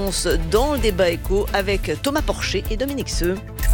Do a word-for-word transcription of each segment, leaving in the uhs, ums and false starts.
réponses dans le débat éco avec Thomas Porcher et Dominique Seux.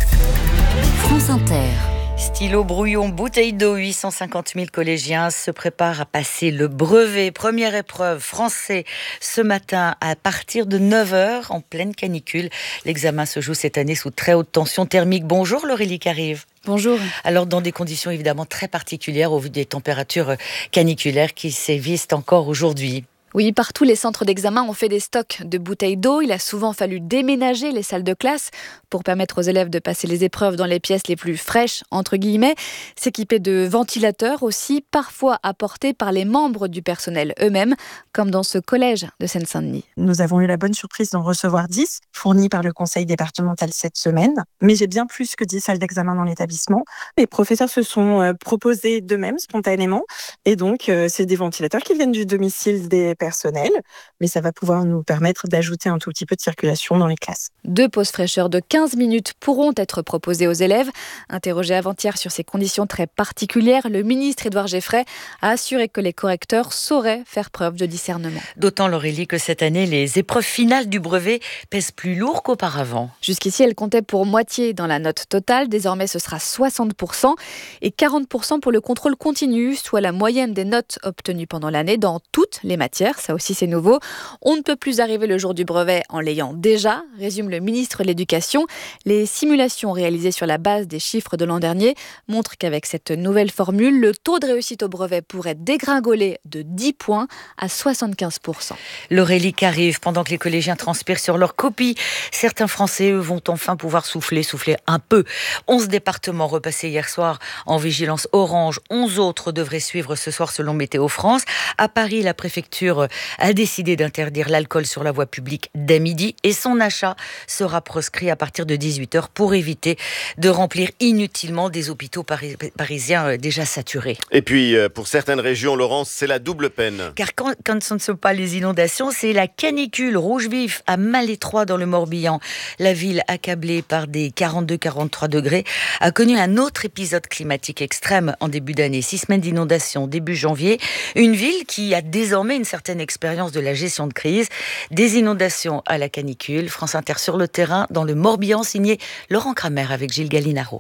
France Inter. Stylo, brouillon, bouteille d'eau, huit cent cinquante mille collégiens se préparent à passer le brevet. Première épreuve français ce matin à partir de neuf heures en pleine canicule. L'examen se joue cette année sous très haute tension thermique. Bonjour Laurélie Carive. Bonjour. Alors dans des conditions évidemment très particulières au vu des températures caniculaires qui sévissent encore aujourd'hui. Oui, partout les centres d'examen ont fait des stocks de bouteilles d'eau. Il a souvent fallu déménager les salles de classe pour permettre aux élèves de passer les épreuves dans les pièces les plus fraîches, entre guillemets. S'équiper de ventilateurs aussi, parfois apportés par les membres du personnel eux-mêmes, comme dans ce collège de Seine-Saint-Denis. Nous avons eu la bonne surprise d'en recevoir dix, fournis par le conseil départemental cette semaine. Mais j'ai bien plus que dix salles d'examen dans l'établissement. Les professeurs se sont proposés d'eux-mêmes, spontanément. Et donc, c'est des ventilateurs qui viennent du domicile des personnel, mais ça va pouvoir nous permettre d'ajouter un tout petit peu de circulation dans les classes. Deux pauses fraîcheurs de quinze minutes pourront être proposées aux élèves. Interrogé avant-hier sur ces conditions très particulières, le ministre Édouard Geffray a assuré que les correcteurs sauraient faire preuve de discernement. D'autant, Laurélie, que cette année, les épreuves finales du brevet pèsent plus lourd qu'auparavant. Jusqu'ici, elles comptaient pour moitié dans la note totale. Désormais, ce sera soixante pour cent et quarante pour cent pour le contrôle continu, soit la moyenne des notes obtenues pendant l'année dans toutes les matières. Ça aussi, c'est nouveau. On ne peut plus arriver le jour du brevet en l'ayant déjà, résume le ministre de l'Éducation. Les simulations réalisées sur la base des chiffres de l'an dernier montrent qu'avec cette nouvelle formule, le taux de réussite au brevet pourrait dégringoler de dix points à soixante-quinze pour cent. Laurélie Carive, pendant que les collégiens transpirent sur leurs copies, certains Français, eux, vont enfin pouvoir souffler, souffler un peu. onze départements repassés hier soir en vigilance orange. onze autres devraient suivre ce soir selon Météo France. À Paris, la préfecture a décidé d'interdire l'alcool sur la voie publique dès midi et son achat sera proscrit à partir de dix-huit heures pour éviter de remplir inutilement des hôpitaux paris- parisiens déjà saturés. Et puis, pour certaines régions, Laurence, c'est la double peine. Car quand, quand ce ne sont pas les inondations, c'est la canicule rouge vif à Malétroit dans le Morbihan. La ville, accablée par des quarante-deux à quarante-trois degrés, a connu un autre épisode climatique extrême en début d'année. Six semaines d'inondations début janvier. Une ville qui a désormais une certaine expérience de la gestion de crise. Des inondations à la canicule. France Inter sur le terrain dans le Morbihan, signé Laurent Kramer avec Gilles Gallinaro.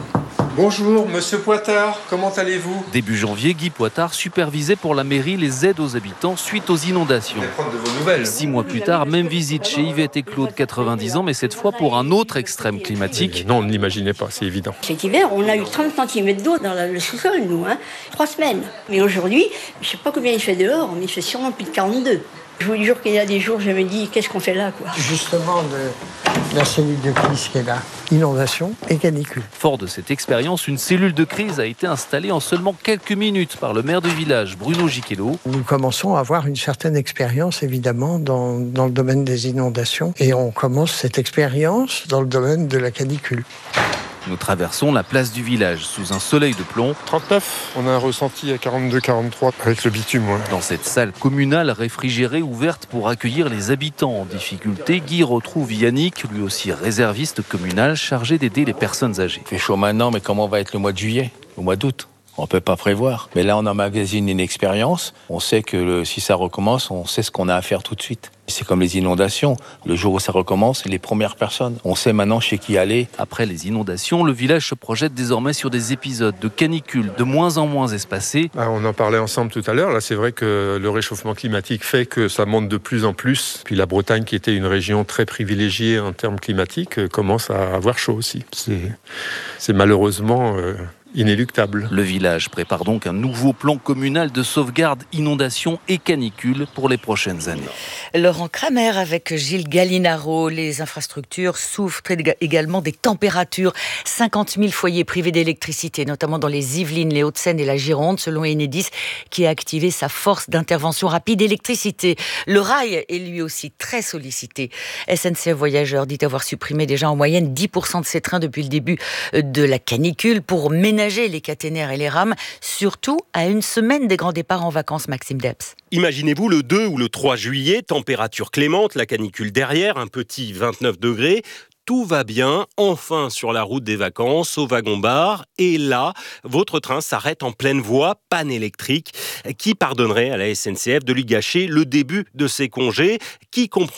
Bonjour, monsieur Poitard, comment allez-vous ? Début janvier, Guy Poitard supervisait pour la mairie les aides aux habitants suite aux inondations. Je vais prendre de vos nouvelles. Six mois plus tard, même visite chez Yvette et Claude, quatre-vingt-dix ans, mais cette fois pour un autre extrême climatique. Non, on ne l'imaginait pas, c'est évident. Cet hiver, on a eu trente centimètres d'eau dans le sous-sol, nous, hein. Trois semaines. Mais aujourd'hui, je ne sais pas combien il fait dehors, mais il fait sûrement plus de quarante-deux. Je vous jure qu'il y a des jours, je me dis, qu'est-ce qu'on fait là, quoi. Justement, de la cellule de crise qui est là, inondation et canicule. Fort de cette expérience, une cellule de crise a été installée en seulement quelques minutes par le maire du village, Bruno Giquello. Nous commençons à avoir une certaine expérience, évidemment, dans, dans le domaine des inondations. Et on commence cette expérience dans le domaine de la canicule. Nous traversons la place du village sous un soleil de plomb. trente-neuf, on a un ressenti à quarante-deux à quarante-trois avec le bitume. Ouais. Dans cette salle communale réfrigérée ouverte pour accueillir les habitants en difficulté, Guy retrouve Yannick, lui aussi réserviste communal, chargé d'aider les personnes âgées. Il fait chaud maintenant, mais comment va être le mois de juillet, au mois d'août ? On ne peut pas prévoir. Mais là, on emmagasine une expérience. On sait que le, si ça recommence, on sait ce qu'on a à faire tout de suite. C'est comme les inondations. Le jour où ça recommence, c'est les premières personnes. On sait maintenant chez qui aller. Après les inondations, le village se projette désormais sur des épisodes de canicule de moins en moins espacés. Ah, on en parlait ensemble tout à l'heure. Là, c'est vrai que le réchauffement climatique fait que ça monte de plus en plus. Puis la Bretagne, qui était une région très privilégiée en termes climatiques, commence à avoir chaud aussi. C'est, c'est malheureusement... Euh inéluctable. Le village prépare donc un nouveau plan communal de sauvegarde, inondation et canicule pour les prochaines années. Laurent Kramer avec Gilles Gallinaro. Les infrastructures souffrent également des températures. cinquante mille foyers privés d'électricité, notamment dans les Yvelines, les Hauts-de-Seine et la Gironde, selon Enedis, qui a activé sa force d'intervention rapide électricité. Le rail est lui aussi très sollicité. S N C F Voyageurs dit avoir supprimé déjà en moyenne dix pour cent de ses trains depuis le début de la canicule pour ménager les caténaires et les rames, surtout à une semaine des grands départs en vacances, Maxime Debs. Imaginez-vous le deux ou le trois juillet, température clémente, la canicule derrière, un petit vingt-neuf degrés. Tout va bien, enfin sur la route des vacances, au wagon-bar. Et là, votre train s'arrête en pleine voie, panne électrique. Qui pardonnerait à la S N C F de lui gâcher le début de ses congés ? Qui comprendrait ?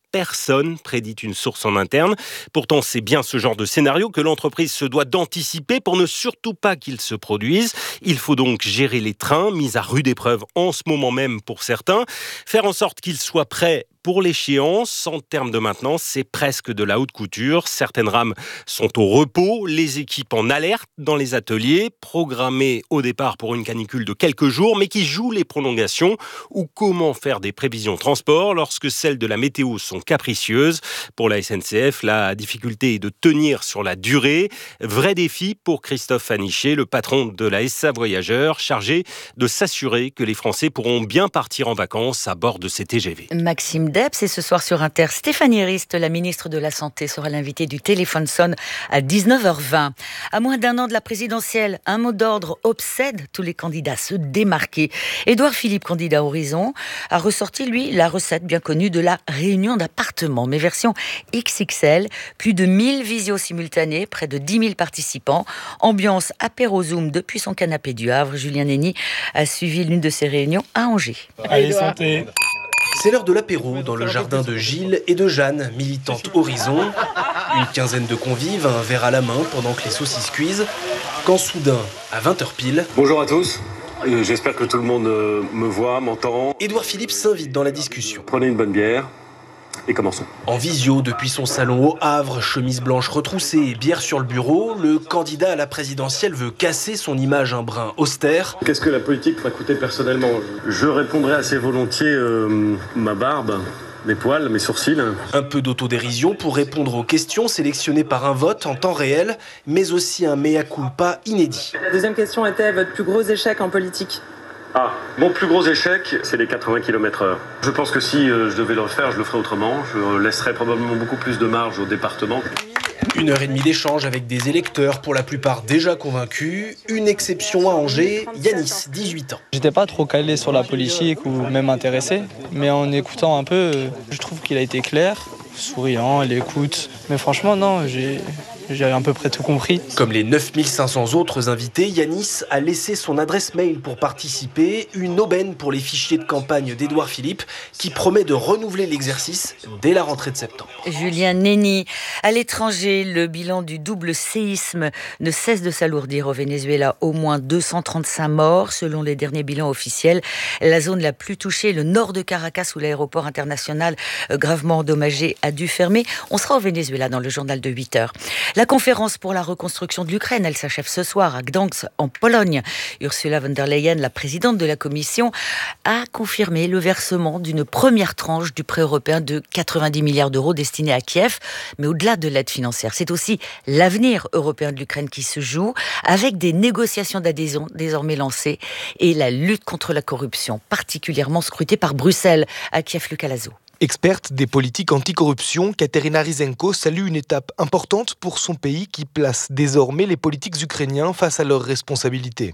Personne, prédit une source en interne. Pourtant, c'est bien ce genre de scénario que l'entreprise se doit d'anticiper pour ne surtout pas qu'il se produise. Il faut donc gérer les trains, mis à rude épreuve en ce moment même pour certains, faire en sorte qu'ils soient prêts pour l'échéance. En termes de maintenance, c'est presque de la haute couture. Certaines rames sont au repos, les équipes en alerte dans les ateliers, programmées au départ pour une canicule de quelques jours, mais qui jouent les prolongations. Ou comment faire des prévisions transport lorsque celles de la météo sont capricieuses. Pour la S N C F, la difficulté est de tenir sur la durée. Vrai défi pour Christophe Fanichet, le patron de la S A Voyageurs, chargé de s'assurer que les Français pourront bien partir en vacances à bord de ces T G V. Maxime Debs, et ce soir sur Inter, Stéphanie Rist, la ministre de la Santé, sera l'invitée du Téléphone sonne à dix-neuf heures vingt. À moins d'un an de la présidentielle, un mot d'ordre obsède tous les candidats, se démarquer. Édouard Philippe, candidat Horizon, a ressorti, lui, la recette bien connue de la réunion d'appartements, mais version X X L, plus de mille visios simultanés, près de dix mille participants, ambiance apéro Zoom depuis son canapé du Havre. Julien Nény a suivi l'une de ces réunions à Angers. Allez, santé. C'est l'heure de l'apéro dans le jardin de Gilles et de Jeanne, militantes Horizon. Une quinzaine de convives, un verre à la main pendant que les saucisses cuisent. Quand soudain, à vingt heures pile... Bonjour à tous, j'espère que tout le monde me voit, m'entend. Édouard Philippe s'invite dans la discussion. Prenez une bonne bière et commençons. En visio depuis son salon au Havre, chemise blanche retroussée et bière sur le bureau, le candidat à la présidentielle veut casser son image un brin austère. Qu'est-ce que la politique m'a coûté personnellement ? Je répondrai assez volontiers euh, ma barbe, mes poils, mes sourcils. Un peu d'autodérision pour répondre aux questions sélectionnées par un vote en temps réel, mais aussi un mea culpa inédit. La deuxième question était votre plus gros échec en politique. Ah, mon plus gros échec, c'est les quatre-vingts kilomètres heure. Je pense que si euh, je devais le refaire, je le ferais autrement. Je laisserais probablement beaucoup plus de marge au département. Une heure et demie d'échange avec des électeurs, pour la plupart déjà convaincus. Une exception à Angers, Yanis, dix-huit ans. J'étais pas trop calé sur la politique ou même intéressé, mais en écoutant un peu, je trouve qu'il a été clair, souriant, il écoute. Mais franchement, non, j'ai... J'ai à peu près tout compris. Comme les neuf mille cinq cents autres invités, Yanis a laissé son adresse mail pour participer, une aubaine pour les fichiers de campagne d'Édouard Philippe, qui promet de renouveler l'exercice dès la rentrée de septembre. Julien Nény, à l'étranger, le bilan du double séisme ne cesse de s'alourdir au Venezuela. Au moins deux cent trente-cinq morts, selon les derniers bilans officiels. La zone la plus touchée, le nord de Caracas, où l'aéroport international gravement endommagé a dû fermer. On sera au Venezuela dans le journal de huit heures. La conférence pour la reconstruction de l'Ukraine, elle s'achève ce soir à Gdansk, en Pologne. Ursula von der Leyen, la présidente de la Commission, a confirmé le versement d'une première tranche du prêt européen de quatre-vingt-dix milliards d'euros destiné à Kiev. Mais au-delà de l'aide financière, c'est aussi l'avenir européen de l'Ukraine qui se joue, avec des négociations d'adhésion désormais lancées et la lutte contre la corruption, particulièrement scrutée par Bruxelles. À Kiev, Lucas Lazo. Experte des politiques anticorruption, Katerina Rysenko salue une étape importante pour son pays qui place désormais les politiques ukrainiens face à leurs responsabilités.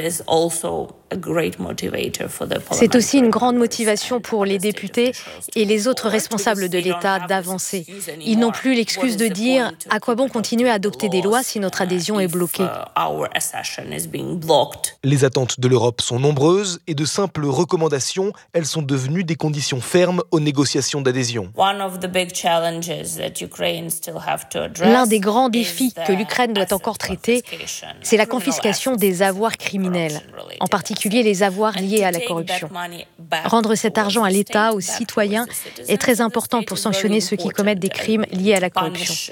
C'est aussi une grande motivation pour les députés et les autres responsables de l'État d'avancer. Ils n'ont plus l'excuse de dire « à quoi bon continuer à adopter des lois si notre adhésion est bloquée ?» Les attentes de l'Europe sont nombreuses et de simples recommandations, elles sont devenues des conditions fermes aux négociations d'adhésion. L'un des grands défis que l'Ukraine doit encore traiter, c'est la confiscation des avoirs criminels, en particulier les avoirs liés à la corruption. Rendre cet argent à l'État, aux citoyens, est très important pour sanctionner ceux qui commettent des crimes liés à la corruption.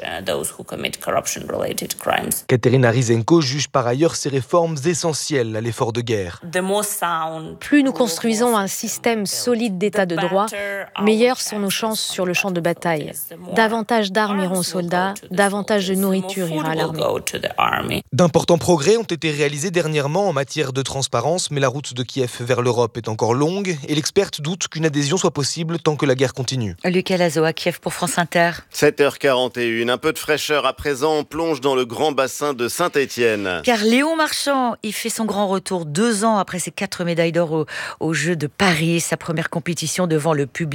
Katerina Rysenko juge par ailleurs ces réformes essentielles à l'effort de guerre. Plus nous construisons un système solide d'état de droit, meilleures sont nos chances sur le champ de bataille. Davantage d'armes iront aux soldats, davantage de nourriture ira à l'armée. D'importants progrès ont été réalisés dernièrement en matière de transparence, mais la route de Kiev vers l'Europe est encore longue et l'experte doute qu'une adhésion soit possible tant que la guerre continue. Lucas Lazo à Kiev pour France Inter. sept heures quarante et une, un peu de fraîcheur à présent, on plonge dans le grand bassin de Saint-Étienne. Car Léon Marchand, il fait son grand retour deux ans après ses quatre médailles d'or aux, aux Jeux de Paris, sa première compétition devant le public français.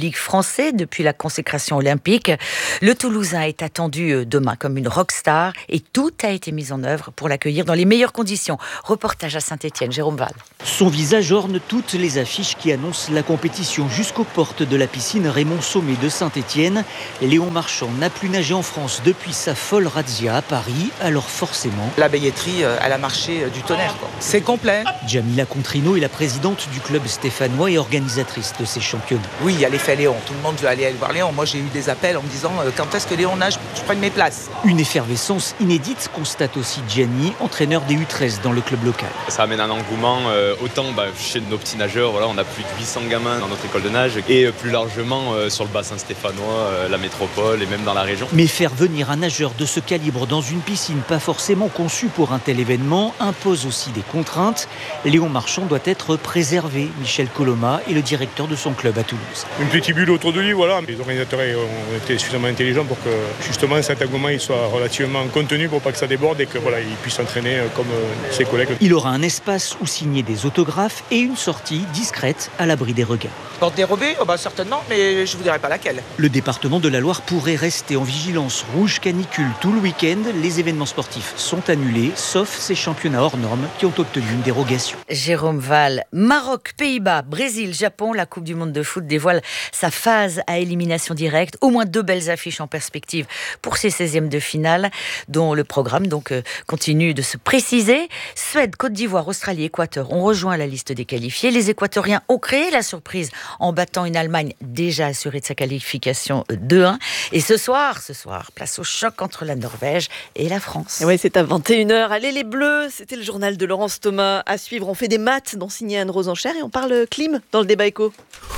Français depuis la consécration olympique. Le Toulousain est attendu demain comme une rockstar et tout a été mis en œuvre pour l'accueillir dans les meilleures conditions. Reportage à Saint-Étienne, Jérôme Val. Son visage orne toutes les affiches qui annoncent la compétition jusqu'aux portes de la piscine Raymond Sommet de Saint-Étienne. Léon Marchand n'a plus nagé en France depuis sa folle razzia à Paris, alors forcément... La billetterie, elle a marché du tonnerre, quoi. C'est complet. Jamila Contrino est la présidente du club stéphanois et organisatrice de ces championnats. Oui, il y a l'effet Léon. Tout le monde veut aller voir Léon. Moi, j'ai eu des appels en me disant euh, quand est-ce que Léon nage, je prenne mes places. Une effervescence inédite, constate aussi Gianni, entraîneur des U treize dans le club local. Ça amène un engouement, euh, autant bah, chez nos petits nageurs, voilà, on a plus de huit cents gamins dans notre école de nage, et euh, plus largement euh, sur le bassin stéphanois, euh, la métropole et même dans la région. Mais faire venir un nageur de ce calibre dans une piscine pas forcément conçue pour un tel événement impose aussi des contraintes. Léon Marchand doit être préservé. Michel Coloma est le directeur de son club à Toulouse. Une petite bulle autour de lui, voilà. Les organisateurs ont été suffisamment intelligents pour que justement cet engouement il soit relativement contenu pour pas que ça déborde et que voilà, il puisse s'entraîner comme ses collègues. Il aura un espace où signer des autographes et une sortie discrète à l'abri des regards. Porte dérobée, oh bah certainement, mais je vous dirai pas laquelle. Le département de la Loire pourrait rester en vigilance rouge canicule tout le week-end. Les événements sportifs sont annulés, sauf ces championnats hors normes qui ont obtenu une dérogation. Jérôme Val, Maroc, Pays-Bas, Brésil, Japon, la Coupe du Monde de foot dévoile sa phase à élimination directe. Au moins deux belles affiches en perspective pour ces seizièmes de finale, dont le programme donc euh, continue de se préciser. Suède, Côte d'Ivoire, Australie, Équateur ont rejoint la liste des qualifiés. Les Équatoriens ont créé la surprise en battant une Allemagne déjà assurée de sa qualification deux un. Et ce soir, ce soir, place au choc entre la Norvège et la France. Oui, c'est à vingt et une heures. Allez les Bleus, c'était le journal de Laurence Thomas à suivre. On fait des maths dans Signé Anne Rosenchère et on parle clim dans le débat éco.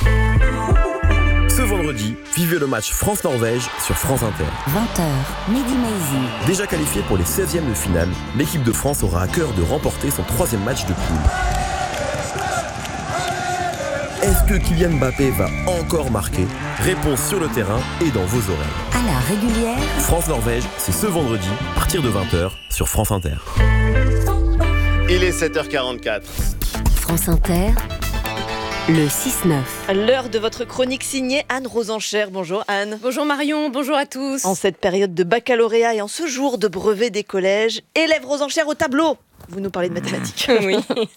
Ce vendredi, vivez le match France-Norvège sur France Inter. vingt heures, Mehdi Maizi. Déjà qualifié pour les seizièmes de finale, l'équipe de France aura à cœur de remporter son troisième match de poule. Est-ce que Kylian Mbappé va encore marquer? Réponse sur le terrain et dans vos oreilles. À la régulière. France-Norvège, c'est ce vendredi, à partir de vingt heures, sur France Inter. Il est sept heures quarante-quatre. France Inter. Le six neuf. L'heure de votre chronique signée Anne Rosenchère. Bonjour Anne. Bonjour Marion, bonjour à tous. En cette période de baccalauréat et en ce jour de brevet des collèges, élève Rosenchère au tableau. Vous nous parlez de mathématiques. Oui.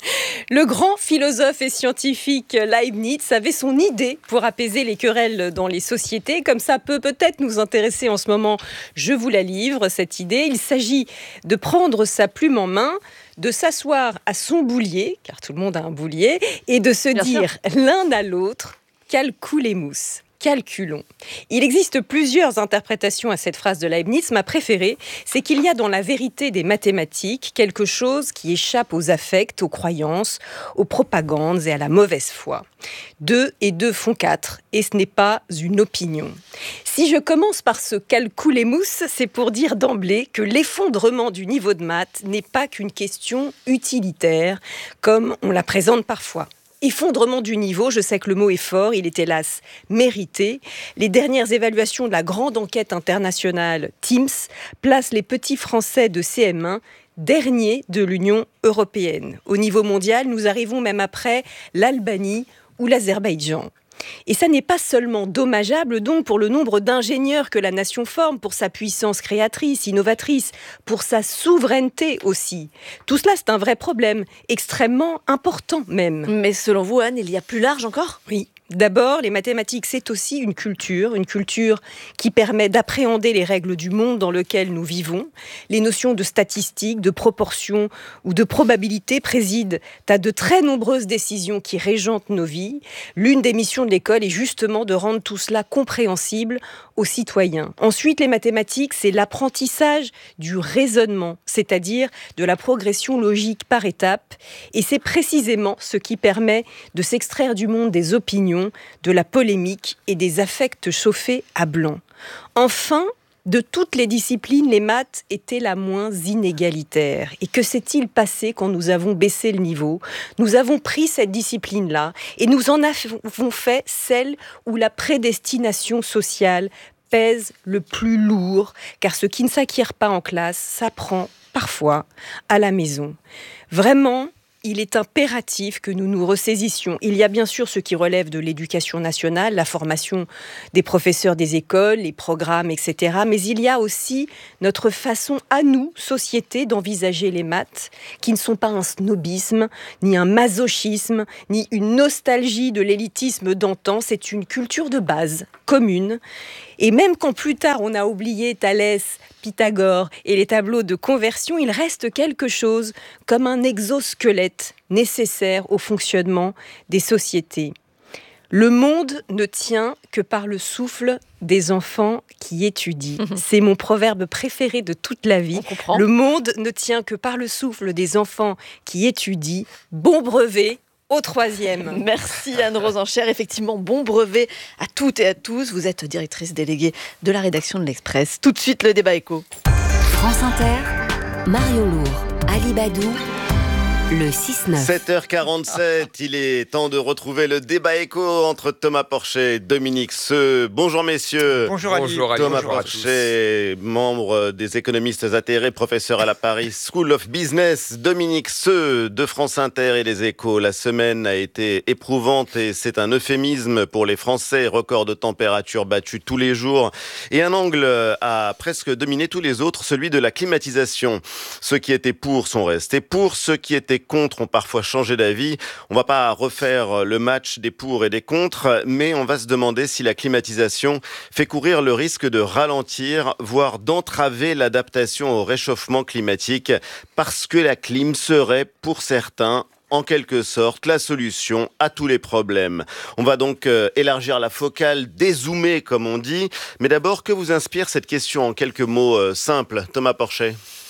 Le grand philosophe et scientifique Leibniz avait son idée pour apaiser les querelles dans les sociétés. Comme ça peut peut-être nous intéresser en ce moment. Je vous la livre, cette idée. Il s'agit de prendre sa plume en main, de s'asseoir à son boulier, car tout le monde a un boulier, et de se Bien dire sûr. L'un à l'autre « calculemus ». Calculons. Il existe plusieurs interprétations à cette phrase de Leibniz. Ma préférée, c'est qu'il y a dans la vérité des mathématiques quelque chose qui échappe aux affects, aux croyances, aux propagandes et à la mauvaise foi. Deux et deux font quatre, et ce n'est pas une opinion. Si je commence par ce calculemus, c'est pour dire d'emblée que l'effondrement du niveau de maths n'est pas qu'une question utilitaire, comme on la présente parfois. Effondrement du niveau, je sais que le mot est fort, il est hélas mérité. Les dernières évaluations de la grande enquête internationale TIMSS placent les petits Français de C M un derniers de l'Union européenne. Au niveau mondial, nous arrivons même après l'Albanie ou l'Azerbaïdjan. Et ça n'est pas seulement dommageable donc pour le nombre d'ingénieurs que la nation forme, pour sa puissance créatrice, innovatrice, pour sa souveraineté aussi. Tout cela, c'est un vrai problème, extrêmement important même. Mais selon vous, Anne, il y a plus large encore ? Oui. D'abord, les mathématiques, c'est aussi une culture, une culture qui permet d'appréhender les règles du monde dans lequel nous vivons. Les notions de statistiques, de proportions ou de probabilité président à de très nombreuses décisions qui régentent nos vies. L'une des missions de l'école est justement de rendre tout cela compréhensible aux citoyens. Ensuite, les mathématiques, c'est l'apprentissage du raisonnement, c'est-à-dire de la progression logique par étapes. Et c'est précisément ce qui permet de s'extraire du monde des opinions, de la polémique et des affects chauffés à blanc. Enfin, de toutes les disciplines, les maths étaient la moins inégalitaire. Et que s'est-il passé quand nous avons baissé le niveau ? Nous avons pris cette discipline-là et nous en avons fait celle où la prédestination sociale pèse le plus lourd, car ce qui ne s'acquiert pas en classe s'apprend parfois à la maison. Vraiment, il est impératif que nous nous ressaisissions. Il y a bien sûr ce qui relève de l'éducation nationale, la formation des professeurs des écoles, les programmes, et cetera. Mais il y a aussi notre façon à nous, société, d'envisager les maths, qui ne sont pas un snobisme, ni un masochisme, ni une nostalgie de l'élitisme d'antan. C'est une culture de base, commune. Et même quand plus tard on a oublié Thalès, Pythagore et les tableaux de conversion, il reste quelque chose comme un exosquelette nécessaire au fonctionnement des sociétés. Le monde ne tient que par le souffle des enfants qui étudient. Mmh. C'est mon proverbe préféré de toute la vie. Le monde ne tient que par le souffle des enfants qui étudient. Bon brevet au troisième. Merci Anne-Rose Enchère. Effectivement, bon brevet à toutes et à tous. Vous êtes directrice déléguée de la rédaction de l'Express. Tout de suite, le débat éco. France Inter, Mario Lourd, Ali Badou, le six neuf. sept heures quarante-sept, il est temps de retrouver le débat éco entre Thomas Porcher et Dominique Seux. Bonjour messieurs. Bonjour Ali. Bonjour Ali. Thomas Bonjour Porcher, membre des économistes atterrés, professeur à la Paris School of Business. Dominique Seux de France Inter et les Échos. La semaine a été éprouvante et c'est un euphémisme pour les Français. Record de température battu tous les jours. Et un angle a presque dominé tous les autres, celui de la climatisation. Ceux qui étaient pour sont restés pour, ceux qui étaient contre ont parfois changé d'avis. On va pas refaire le match des pour et des contre, mais on va se demander si la climatisation fait courir le risque de ralentir, voire d'entraver l'adaptation au réchauffement climatique, parce que la clim serait, pour certains, en quelque sorte, la solution à tous les problèmes. On va donc euh, élargir la focale, dézoomer comme on dit. Mais d'abord, que vous inspire cette question en quelques mots euh, simples, Thomas Porcher ?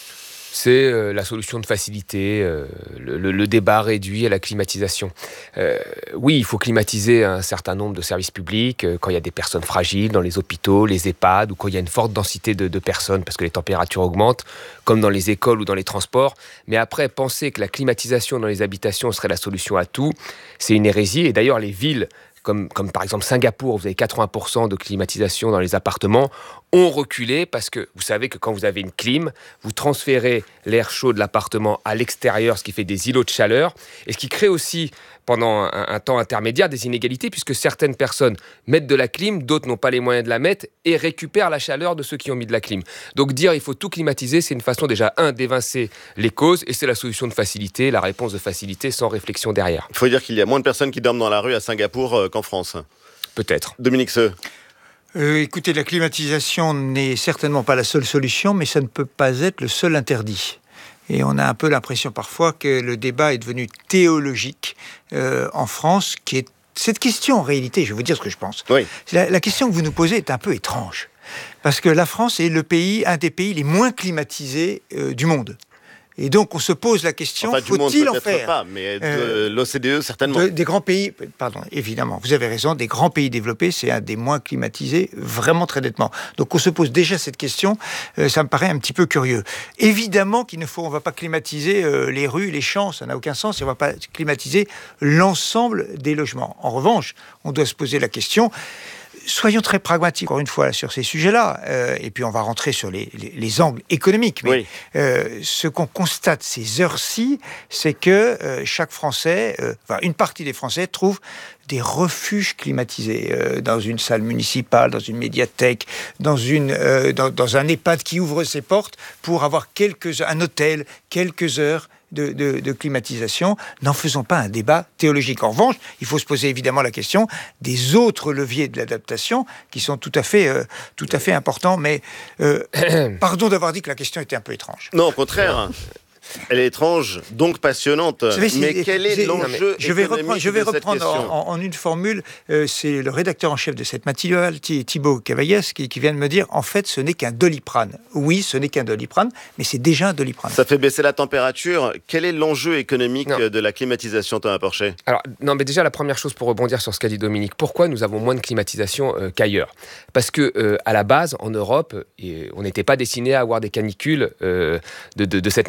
C'est euh, la solution de facilité, euh, le, le, le débat réduit à la climatisation. Euh, oui, il faut climatiser un certain nombre de services publics, euh, quand il y a des personnes fragiles dans les hôpitaux, les EHPAD, ou quand il y a une forte densité de, de personnes, parce que les températures augmentent, comme dans les écoles ou dans les transports. Mais après, penser que la climatisation dans les habitations serait la solution à tout, c'est une hérésie. Et d'ailleurs, les villes, Comme, comme par exemple Singapour, où vous avez quatre-vingts pour cent de climatisation dans les appartements, ont reculé parce que vous savez que quand vous avez une clim, vous transférez l'air chaud de l'appartement à l'extérieur, ce qui fait des îlots de chaleur, et ce qui crée aussi, pendant un, un temps intermédiaire, des inégalités, puisque certaines personnes mettent de la clim, d'autres n'ont pas les moyens de la mettre, et récupèrent la chaleur de ceux qui ont mis de la clim. Donc dire il faut tout climatiser, c'est une façon déjà, un, d'évincer les causes, et c'est la solution de facilité, la réponse de facilité, sans réflexion derrière. Il faut dire qu'il y a moins de personnes qui dorment dans la rue à Singapour euh, qu'en France. Peut-être. Dominique Seux. Euh, écoutez, la climatisation n'est certainement pas la seule solution, mais ça ne peut pas être le seul interdit. Et on a un peu l'impression parfois que le débat est devenu théologique euh, en France, qui est cette question en réalité, je vais vous dire ce que je pense. Oui. La, la question que vous nous posez est un peu étrange, parce que la France est le pays, un des pays les moins climatisés euh, du monde. Et donc, on se pose la question, enfin, faut-il en faire pas, mais de euh, l'O C D E, certainement. De, des grands pays, pardon, évidemment, vous avez raison, des grands pays développés, c'est un des moins climatisés, vraiment très nettement. Donc, on se pose déjà cette question, euh, ça me paraît un petit peu curieux. Évidemment qu'il ne faut, on ne va pas climatiser euh, les rues, les champs, ça n'a aucun sens, et on ne va pas climatiser l'ensemble des logements. En revanche, on doit se poser la question... Soyons très pragmatiques, encore une fois, sur ces sujets-là, euh, et puis on va rentrer sur les, les, les angles économiques. Mais oui. euh, ce qu'on constate ces heures-ci, c'est que euh, chaque Français, euh, enfin, une partie des Français trouve des refuges climatisés euh, dans une salle municipale, dans une médiathèque, dans, une, euh, dans, dans un EHPAD qui ouvre ses portes pour avoir quelques, un hôtel, quelques heures De, de, de climatisation. N'en faisons pas un débat théologique. En revanche, il faut se poser évidemment la question des autres leviers de l'adaptation qui sont tout à fait, euh, tout à fait importants. Mais euh, pardon d'avoir dit que la question était un peu étrange. Non, au contraire. Elle est étrange, donc passionnante. Savez, mais si, quel est l'enjeu je vais reprendre, je vais de reprendre en, en une formule. Euh, c'est le rédacteur en chef de cette matinale, Thibaut Cavaillès, qui, qui vient de me dire en fait, ce n'est qu'un doliprane. Oui, ce n'est qu'un doliprane, mais c'est déjà un doliprane. Ça fait baisser la température. Quel est l'enjeu économique non. de la climatisation, Thomas Porcher ? Alors, non, mais déjà, la première chose pour rebondir sur ce qu'a dit Dominique, pourquoi nous avons moins de climatisation euh, qu'ailleurs ? Parce que euh, à la base, en Europe, et on n'était pas destiné à avoir des canicules euh, de, de, de cette manière. Et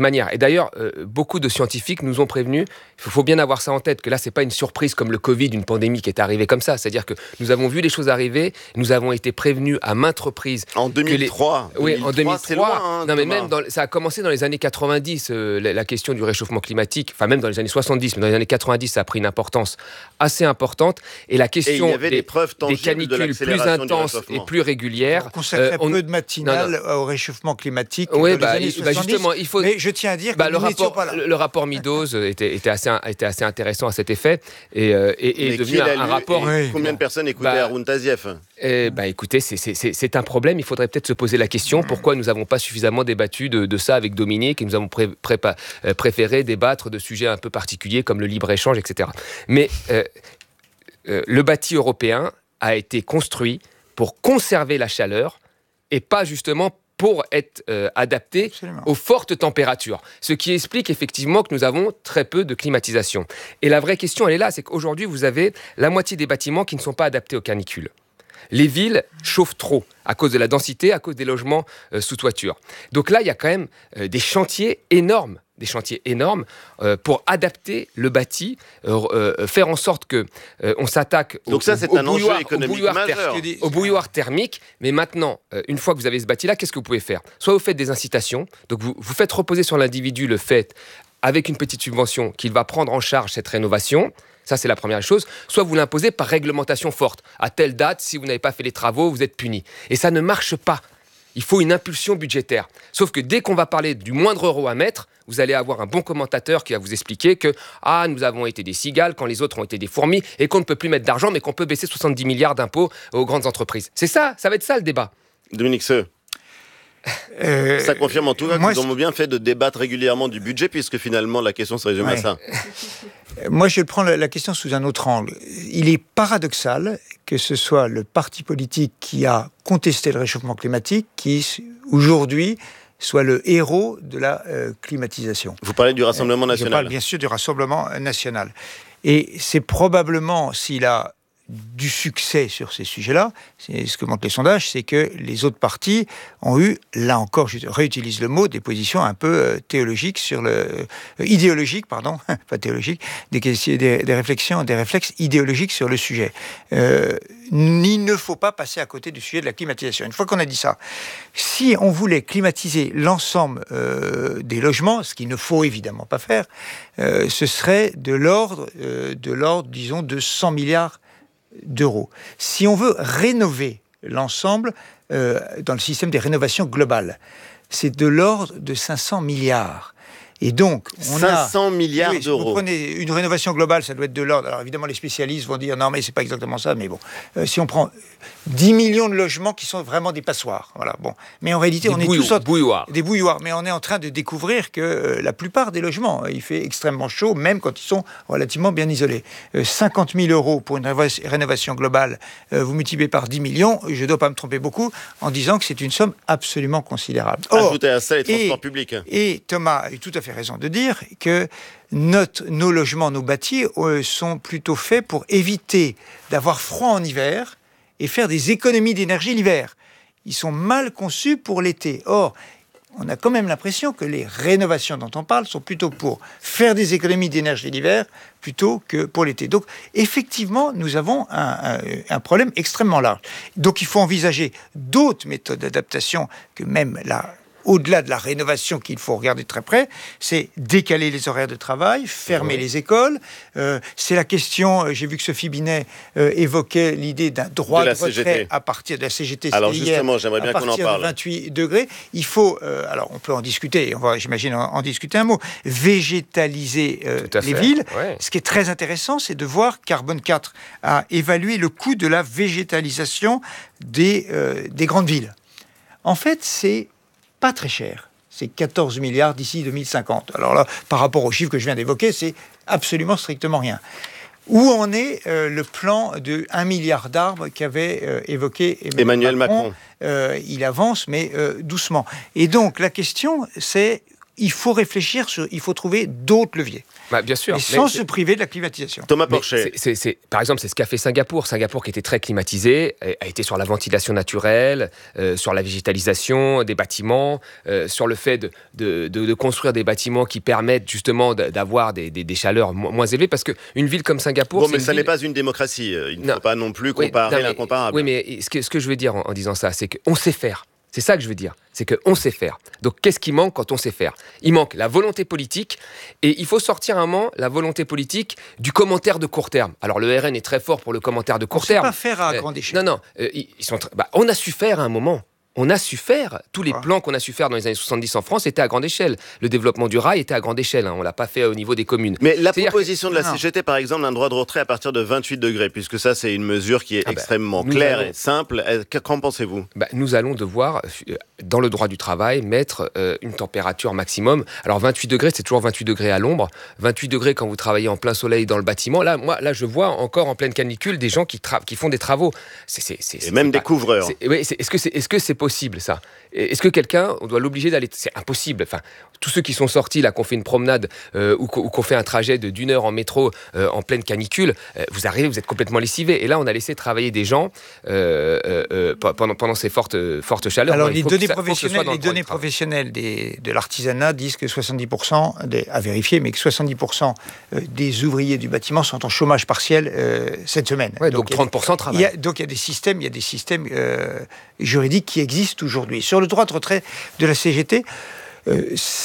d'ailleurs, euh, beaucoup de scientifiques nous ont prévenus, il faut bien avoir ça en tête, que là, c'est pas une surprise comme le Covid, une pandémie qui est arrivée comme ça. C'est-à-dire que nous avons vu les choses arriver, nous avons été prévenus à maintes reprises. En deux mille trois les... Oui, en deux mille trois. C'est loin, hein, non, mais Thomas. même dans... ça a commencé dans les années quatre-vingt-dix, euh, la, la question du réchauffement climatique, enfin même dans les années soixante-dix, mais dans les années quatre-vingt-dix, ça a pris une importance assez importante. Et la question et il y avait des, des, preuves des canicules de plus intenses et plus régulières. On consacrait euh, on... peu de matinale au réchauffement climatique. Oui, dans bah, les années bah, justement, il faut. Mais je tiens à dire bah, que le nous rapport, pas là. Le, le rapport Meadows était, était, assez, était assez intéressant à cet effet et, euh, et, et est devenu un, un rapport. Oui. Combien de personnes écoutaient bah, Haroun Tazieff? Eh bah, écoutez, c'est, c'est, c'est, c'est un problème. Il faudrait peut-être se poser la question pourquoi nous n'avons pas suffisamment débattu de, de ça avec Dominique et nous avons pré, pré, euh, préféré débattre de sujets un peu particuliers comme le libre-échange, et cetera. Mais euh, euh, le bâti européen a été construit pour conserver la chaleur et pas justement pour être euh, adapté Absolument. aux fortes températures. Ce qui explique effectivement que nous avons très peu de climatisation. Et la vraie question, elle est là, c'est qu'aujourd'hui, vous avez la moitié des bâtiments qui ne sont pas adaptés aux canicules. Les villes chauffent trop à cause de la densité, à cause des logements euh, sous toiture. Donc là, il y a quand même euh, des chantiers énormes, des chantiers énormes euh, pour adapter le bâti, euh, euh, faire en sorte que euh, on s'attaque au, Donc ça, c'est au, un au, enjeu bouilloire, économique au, bouilloire majeur. ter- au bouilloire thermique. Mais maintenant, euh, une fois que vous avez ce bâti-là, qu'est-ce que vous pouvez faire? Soit vous faites des incitations, donc vous, vous faites reposer sur l'individu le fait, avec une petite subvention, qu'il va prendre en charge cette rénovation. Ça, c'est la première chose. Soit vous l'imposez par réglementation forte. À telle date, si vous n'avez pas fait les travaux, vous êtes puni. Et ça ne marche pas. Il faut une impulsion budgétaire. Sauf que dès qu'on va parler du moindre euro à mettre, vous allez avoir un bon commentateur qui va vous expliquer que ah, nous avons été des cigales quand les autres ont été des fourmis et qu'on ne peut plus mettre d'argent, mais qu'on peut baisser soixante-dix milliards d'impôts aux grandes entreprises. C'est ça, ça va être ça le débat. Dominique Seux. Euh, ça confirme en tout cas qu'ils ont bien fait de débattre régulièrement du budget, puisque finalement la question se résume ouais. à ça. Moi, je prends la question sous un autre angle. Il est paradoxal que ce soit le parti politique qui a contesté le réchauffement climatique qui, aujourd'hui, soit le héros de la euh, climatisation. Vous parlez du Rassemblement national. Je parle bien sûr du Rassemblement national. Et c'est probablement, s'il a du succès sur ces sujets-là, c'est ce que montrent les sondages, c'est que les autres partis ont eu, là encore, je réutilise le mot, des positions un peu euh, théologiques sur le... Euh, idéologiques, pardon, pas théologiques, des, des, des réflexions, des réflexes idéologiques sur le sujet. Euh, il ne faut pas passer à côté du sujet de la climatisation. Une fois qu'on a dit ça, si on voulait climatiser l'ensemble euh, des logements, ce qu'il ne faut évidemment pas faire, euh, ce serait de l'ordre, euh, de l'ordre, disons, de cent milliards d'euros. Si on veut rénover l'ensemble euh, dans le système des rénovations globales, c'est de l'ordre de cinq cents milliards. Et donc, on cinq cents a, milliards oui, d'euros. Vous prenez une rénovation globale, ça doit être de l'ordre. Alors évidemment, les spécialistes vont dire non, mais c'est pas exactement ça. Mais bon, euh, si on prend dix millions de logements qui sont vraiment des passoires, voilà. Bon, mais en réalité, des on bouilloires, est tous sortes, bouilloires. des bouilloires. Mais on est en train de découvrir que euh, la plupart des logements, il fait extrêmement chaud, même quand ils sont relativement bien isolés. Euh, cinquante mille euros pour une rénovation globale, euh, vous multipliez par dix millions. Je ne dois pas me tromper beaucoup en disant que c'est une somme absolument considérable. Or, ajoutez à ça les transports et, publics. Et Thomas a eu tout à fait raison de dire que notre, nos logements, nos bâtis euh, sont plutôt faits pour éviter d'avoir froid en hiver et faire des économies d'énergie l'hiver. Ils sont mal conçus pour l'été. Or, on a quand même l'impression que les rénovations dont on parle sont plutôt pour faire des économies d'énergie l'hiver plutôt que pour l'été. Donc, effectivement, nous avons un, un, un problème extrêmement large. Donc, il faut envisager d'autres méthodes d'adaptation que même la... au-delà de la rénovation qu'il faut regarder très près, c'est décaler les horaires de travail, fermer ouais. les écoles. Euh, c'est la question, j'ai vu que Sophie Binet euh, évoquait l'idée d'un droit de, de retrait C G T. À partir de la C G T. Alors justement, hier, j'aimerais bien qu'on en parle. À partir de vingt-huit degrés, il faut, euh, alors on peut en discuter, on va, j'imagine, en, en discuter un mot, végétaliser euh, les fait. villes. Ouais. Ce qui est très intéressant, c'est de voir Carbone quatre a évalué le coût de la végétalisation des, euh, des grandes villes. En fait, c'est pas très cher. C'est quatorze milliards d'ici deux mille cinquante. Alors là, par rapport aux chiffres que je viens d'évoquer, c'est absolument strictement rien. Où en est euh, le plan de un milliard d'arbres qu'avait euh, évoqué Emmanuel, Emmanuel Macron, Macron. Euh, il avance, mais euh, doucement. Et donc, la question, c'est il faut réfléchir, sur, il faut trouver d'autres leviers. Bah, bien sûr. Et sans mais se priver de la climatisation. Thomas Porcher. C'est, c'est, c'est, par exemple, c'est ce qu'a fait Singapour. Singapour, qui était très climatisé, a été sur la ventilation naturelle, euh, sur la végétalisation des bâtiments, euh, sur le fait de, de, de, de construire des bâtiments qui permettent justement d'avoir des, des, des chaleurs mo- moins élevées. Parce qu'une ville comme Singapour... Bon, mais ça ville... n'est pas une démocratie. Il ne non. faut pas non plus comparer oui, non, l'incomparable. Oui, mais ce que, ce que je veux dire en, en disant ça, c'est qu'on sait faire. C'est ça que je veux dire, c'est qu'on sait faire. Donc qu'est-ce qui manque quand on sait faire ? Il manque la volonté politique, et il faut sortir un moment la volonté politique du commentaire de court terme. Alors le R N est très fort pour le commentaire de court on terme. On ne sait pas faire à euh, grande échelle. Non, non, euh, ils sont tr- bah, on a su faire à un moment. On a su faire, tous les plans qu'on a su faire dans les années soixante-dix en France étaient à grande échelle. Le développement du rail était à grande échelle, hein. On ne l'a pas fait au niveau des communes. Mais la C'est-à-dire proposition que... de la non. C G T, par exemple, d'un droit de retrait à partir de vingt-huit degrés, puisque ça, c'est une mesure qui est ah extrêmement bah, claire allons... et simple. Qu'en pensez-vous ? bah, Nous allons devoir, dans le droit du travail, mettre euh, une température maximum. Alors vingt-huit degrés, c'est toujours vingt-huit degrés à l'ombre. vingt-huit degrés quand vous travaillez en plein soleil dans le bâtiment. Là, moi, là, je vois encore en pleine canicule des gens qui, tra- qui font des travaux. C'est, c'est, c'est, et c'est même pas... des couvreurs. C'est... Oui, c'est... Est-ce que c'est... Est-ce que c'est possible, ça ? Est-ce que quelqu'un, on doit l'obliger d'aller... C'est impossible. Enfin, tous ceux qui sont sortis, là, qu'on fait une promenade euh, ou, qu'on, ou qu'on fait un trajet de, d'une heure en métro euh, en pleine canicule, euh, vous arrivez, vous êtes complètement lessivés. Et là, on a laissé travailler des gens euh, euh, pendant, pendant ces fortes, fortes chaleurs. Alors, bon, les données, ça, professionnelles, les données professionnelles des, de l'artisanat disent que soixante-dix pour cent, des, à vérifier, mais que soixante-dix pour cent des ouvriers du bâtiment sont en chômage partiel euh, cette semaine. Ouais, donc, donc trente pour cent travaillent. Il y a, donc il y a des systèmes, il y a des systèmes euh, juridiques qui existent aujourd'hui. Sur le droit de retrait de la C G T, euh,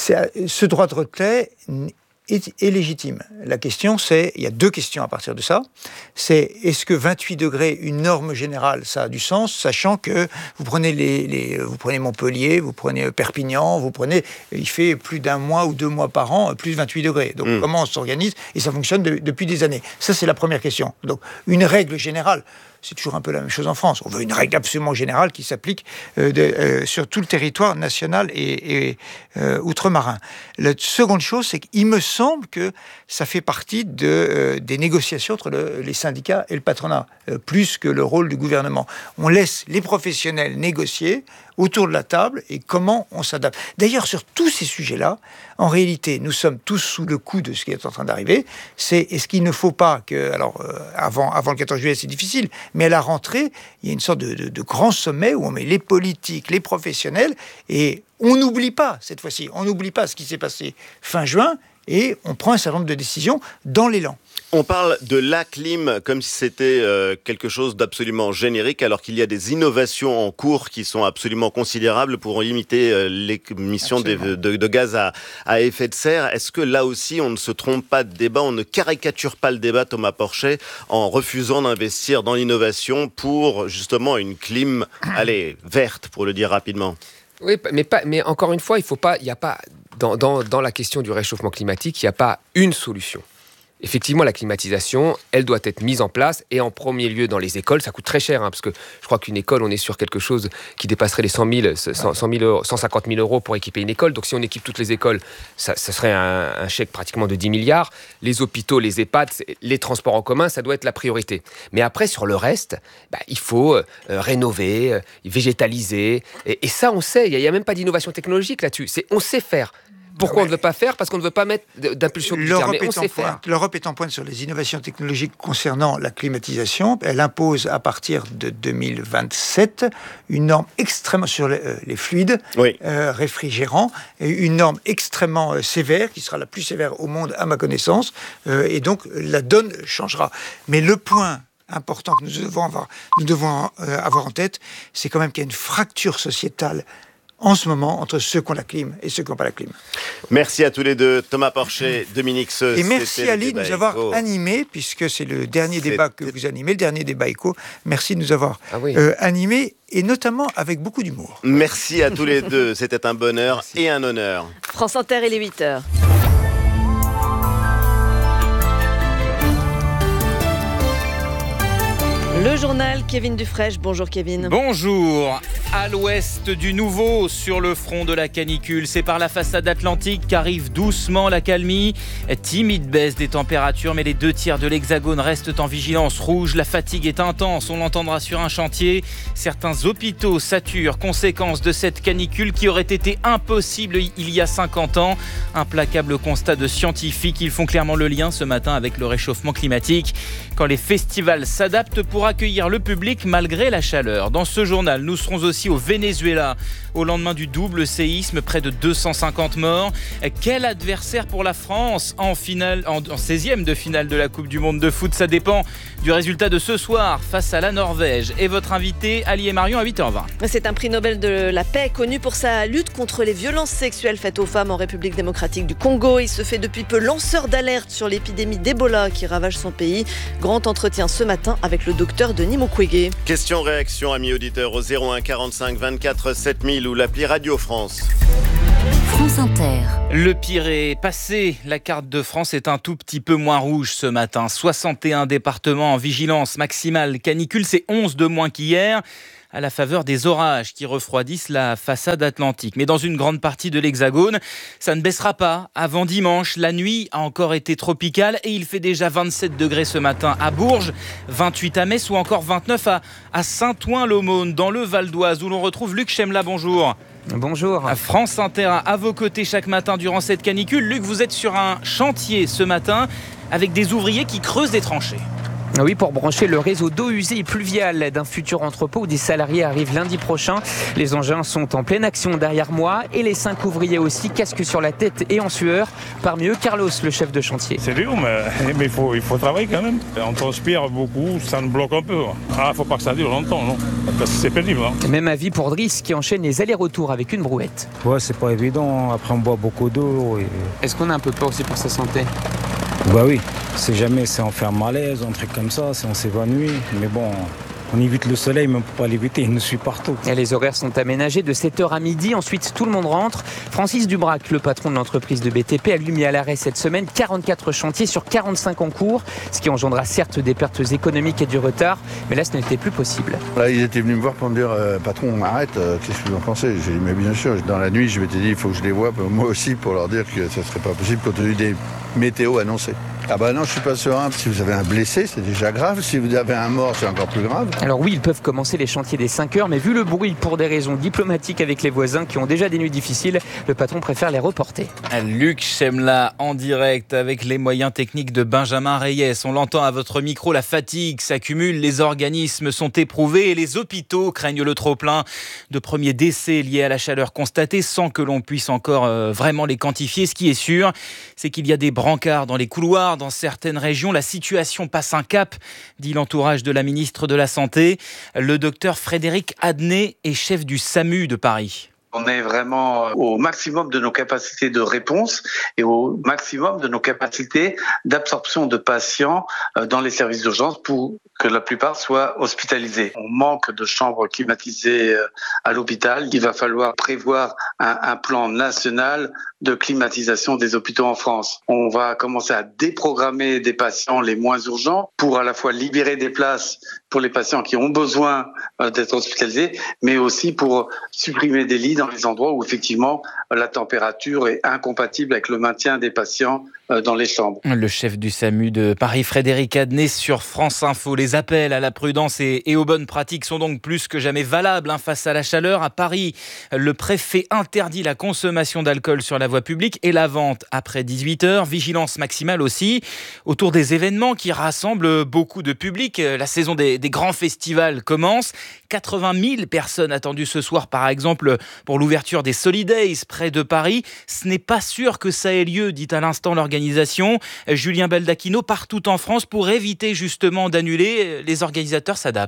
ce droit de retrait est, est légitime. La question, c'est, il y a deux questions à partir de ça. C'est, est-ce que vingt-huit degrés, une norme générale, ça a du sens, sachant que vous prenez, les, les, vous prenez Montpellier, vous prenez Perpignan, vous prenez, il fait plus d'un mois ou deux mois par an, plus de vingt-huit degrés. Donc, mmh. comment on s'organise ? Et ça fonctionne de, depuis des années. Ça, c'est la première question. Donc, une règle générale. C'est toujours un peu la même chose en France. On veut une règle absolument générale qui s'applique euh, de, euh, sur tout le territoire national et, et euh, outre-marin. La seconde chose, c'est qu'il me semble que ça fait partie de, euh, des négociations entre le, les syndicats et le patronat, euh, plus que le rôle du gouvernement. On laisse les professionnels négocier autour de la table et comment on s'adapte. D'ailleurs, sur tous ces sujets-là, en réalité, nous sommes tous sous le coup de ce qui est en train d'arriver. C'est est-ce qu'il ne faut pas que, alors euh, avant, avant le quatorze juillet, c'est difficile, mais à la rentrée, il y a une sorte de, de, de grand sommet où on met les politiques, les professionnels, et on n'oublie pas cette fois-ci, on n'oublie pas ce qui s'est passé fin juin, et on prend un certain nombre de décisions dans l'élan. On parle de la clim comme si c'était euh, quelque chose d'absolument générique, alors qu'il y a des innovations en cours qui sont absolument considérables pour limiter euh, l'émission de, de, de gaz à, à effet de serre. Est-ce que là aussi, on ne se trompe pas de débat, on ne caricature pas le débat, Thomas Porcher, en refusant d'investir dans l'innovation pour justement une clim, allez, verte, pour le dire rapidement ? Oui, mais, pas, mais encore une fois, il faut pas, il n'y a pas, dans, dans, dans la question du réchauffement climatique, il n'y a pas une solution. Effectivement, la climatisation, elle doit être mise en place, et en premier lieu dans les écoles. Ça coûte très cher, hein, parce que je crois qu'une école, on est sur quelque chose qui dépasserait les cent mille, cent mille euros, cent cinquante mille euros pour équiper une école. Donc si on équipe toutes les écoles, ça, ça serait un, un chèque pratiquement de dix milliards. Les hôpitaux, les EHPAD, les transports en commun, ça doit être la priorité. Mais après, sur le reste, bah, il faut euh, rénover, euh, végétaliser. Et, et ça, on sait, il n'y a, a même pas d'innovation technologique là-dessus. C'est, on sait faire. Pourquoi ouais. on ne veut pas faire ? Parce qu'on ne veut pas mettre d'impulsion budgétaire, mais on sait faire. L'Europe est en pointe sur les innovations technologiques concernant la climatisation. Elle impose à partir de deux mille vingt-sept une norme extrêmement sur les, euh, les fluides oui. euh, réfrigérants, une norme extrêmement euh, sévère, qui sera la plus sévère au monde à ma connaissance, euh, et donc la donne changera. Mais le point important que nous devons avoir, nous devons, euh, avoir en tête, c'est quand même qu'il y a une fracture sociétale en ce moment, entre ceux qui ont la clim et ceux qui n'ont pas la clim. Merci à tous les deux, Thomas Porcher, Dominique Seux. Et merci Ali de nous avoir éco. animés, puisque c'est le dernier c'est... débat que vous animez, le dernier débat éco. Merci de nous avoir ah oui. euh, animés, et notamment avec beaucoup d'humour. Merci à tous les deux, c'était un bonheur merci. Et un honneur. France Inter, il est huit heures. Le journal, Kevin Dufresne. Bonjour Kevin. Bonjour. À l'ouest du nouveau, sur le front de la canicule, c'est par la façade atlantique qu'arrive doucement la calmie. Timide baisse des températures, mais les deux tiers de l'hexagone restent en vigilance rouge. La fatigue est intense, on l'entendra sur un chantier. Certains hôpitaux saturent, conséquence de cette canicule qui aurait été impossible il y a cinquante ans. Implacable constat de scientifiques, ils font clairement le lien ce matin avec le réchauffement climatique. Quand les festivals s'adaptent pour accueillir le public malgré la chaleur. Dans ce journal, nous serons aussi au Venezuela. Au lendemain du double séisme, près de deux cent cinquante morts. Quel adversaire pour la France en finale, en, en seizième de finale de la Coupe du Monde de foot? Ça dépend du résultat de ce soir face à la Norvège. Et votre invité, Ali et Marion, à huit heures vingt. C'est un prix Nobel de la paix connu pour sa lutte contre les violences sexuelles faites aux femmes en République démocratique du Congo. Il se fait depuis peu lanceur d'alerte sur l'épidémie d'Ebola qui ravage son pays. Grand entretien ce matin avec le docteur Denis Mukwege. Question réaction, amis auditeurs, au zéro un quarante-cinq vingt-quatre sept mille ou l'appli Radio France. France Inter. Le pire est passé. La carte de France est un tout petit peu moins rouge ce matin. soixante et un départements en vigilance maximale canicule, c'est onze de moins qu'hier, à la faveur des orages qui refroidissent la façade atlantique. Mais dans une grande partie de l'Hexagone, ça ne baissera pas. Avant dimanche, la nuit a encore été tropicale et il fait déjà vingt-sept degrés ce matin à Bourges, vingt-huit à Metz ou encore vingt-neuf à, à Saint-Ouen-l'Aumône, dans le Val d'Oise, où l'on retrouve Luc Chemla. Bonjour. Bonjour. France Inter à vos côtés chaque matin durant cette canicule. Luc, vous êtes sur un chantier ce matin avec des ouvriers qui creusent des tranchées. Oui, pour brancher le réseau d'eau usée et pluviale d'un futur entrepôt où des salariés arrivent lundi prochain. Les engins sont en pleine action derrière moi et les cinq ouvriers aussi, casque sur la tête et en sueur. Parmi eux, Carlos, le chef de chantier. C'est dur, mais, mais il, faut, il faut travailler quand même. On transpire beaucoup, ça nous bloque un peu. Ah, il ne faut pas que ça dure longtemps, non? Parce que c'est pénible. Hein. Même avis pour Driss qui enchaîne les allers-retours avec une brouette. Ouais, c'est pas évident. Après, on boit beaucoup d'eau. Et... Est-ce qu'on a un peu peur aussi pour sa santé? Bah oui, c'est jamais, c'est en faire malaise, un truc comme ça, c'est on s'évanouit. Mais bon, on évite le soleil, mais on ne peut pas l'éviter, il nous suit partout. Et les horaires sont aménagés de sept heures à midi, ensuite tout le monde rentre. Francis Dubrac, le patron de l'entreprise de B T P, a lui mis à l'arrêt cette semaine quarante-quatre chantiers sur quarante-cinq en cours, ce qui engendra certes des pertes économiques et du retard, mais là ce n'était plus possible. Là, ils étaient venus me voir pour me dire euh, patron, arrête, euh, qu'est-ce que vous en pensez? J'ai dit mais bien sûr, dans la nuit je m'étais dit il faut que je les voie moi aussi pour leur dire que ça ne serait pas possible compte tenu des météos annoncés. Ah bah non, je suis pas serein. Si vous avez un blessé, c'est déjà grave. Si vous avez un mort, c'est encore plus grave. Alors oui, ils peuvent commencer les chantiers dès cinq heures, mais vu le bruit pour des raisons diplomatiques avec les voisins qui ont déjà des nuits difficiles, le patron préfère les reporter. Luc Chemla en direct avec les moyens techniques de Benjamin Reyes. On l'entend à votre micro, la fatigue s'accumule, les organismes sont éprouvés et les hôpitaux craignent le trop-plein de premiers décès liés à la chaleur constatée sans que l'on puisse encore euh, vraiment les quantifier. Ce qui est sûr, c'est qu'il y a des brancards dans les couloirs. Dans certaines régions, la situation passe un cap, dit l'entourage de la ministre de la Santé. Le docteur Frédéric Adnet est chef du SAMU de Paris. On est vraiment au maximum de nos capacités de réponse et au maximum de nos capacités d'absorption de patients dans les services d'urgence pour que la plupart soient hospitalisés. On manque de chambres climatisées à l'hôpital. Il va falloir prévoir un, un plan national de climatisation des hôpitaux en France. On va commencer à déprogrammer des patients les moins urgents pour à la fois libérer des places pour les patients qui ont besoin d'être hospitalisés, mais aussi pour supprimer des lits dans les endroits où effectivement la température est incompatible avec le maintien des patients dans les chambres. Le chef du SAMU de Paris, Frédéric Adnet, sur France Info. Les appels à la prudence et, et aux bonnes pratiques sont donc plus que jamais valables hein, face à la chaleur. À Paris, le préfet interdit la consommation d'alcool sur la voie publique et la vente après dix-huit heures. Vigilance maximale aussi autour des événements qui rassemblent beaucoup de public. La saison des, des grands festivals commence. quatre-vingt mille personnes attendues ce soir, par exemple, pour l'ouverture des Solidays près de Paris. Ce n'est pas sûr que ça ait lieu, dit à l'instant l'organisation. Julien Baldacchino, partout en France, pour éviter justement d'annuler, les organisateurs s'adaptent.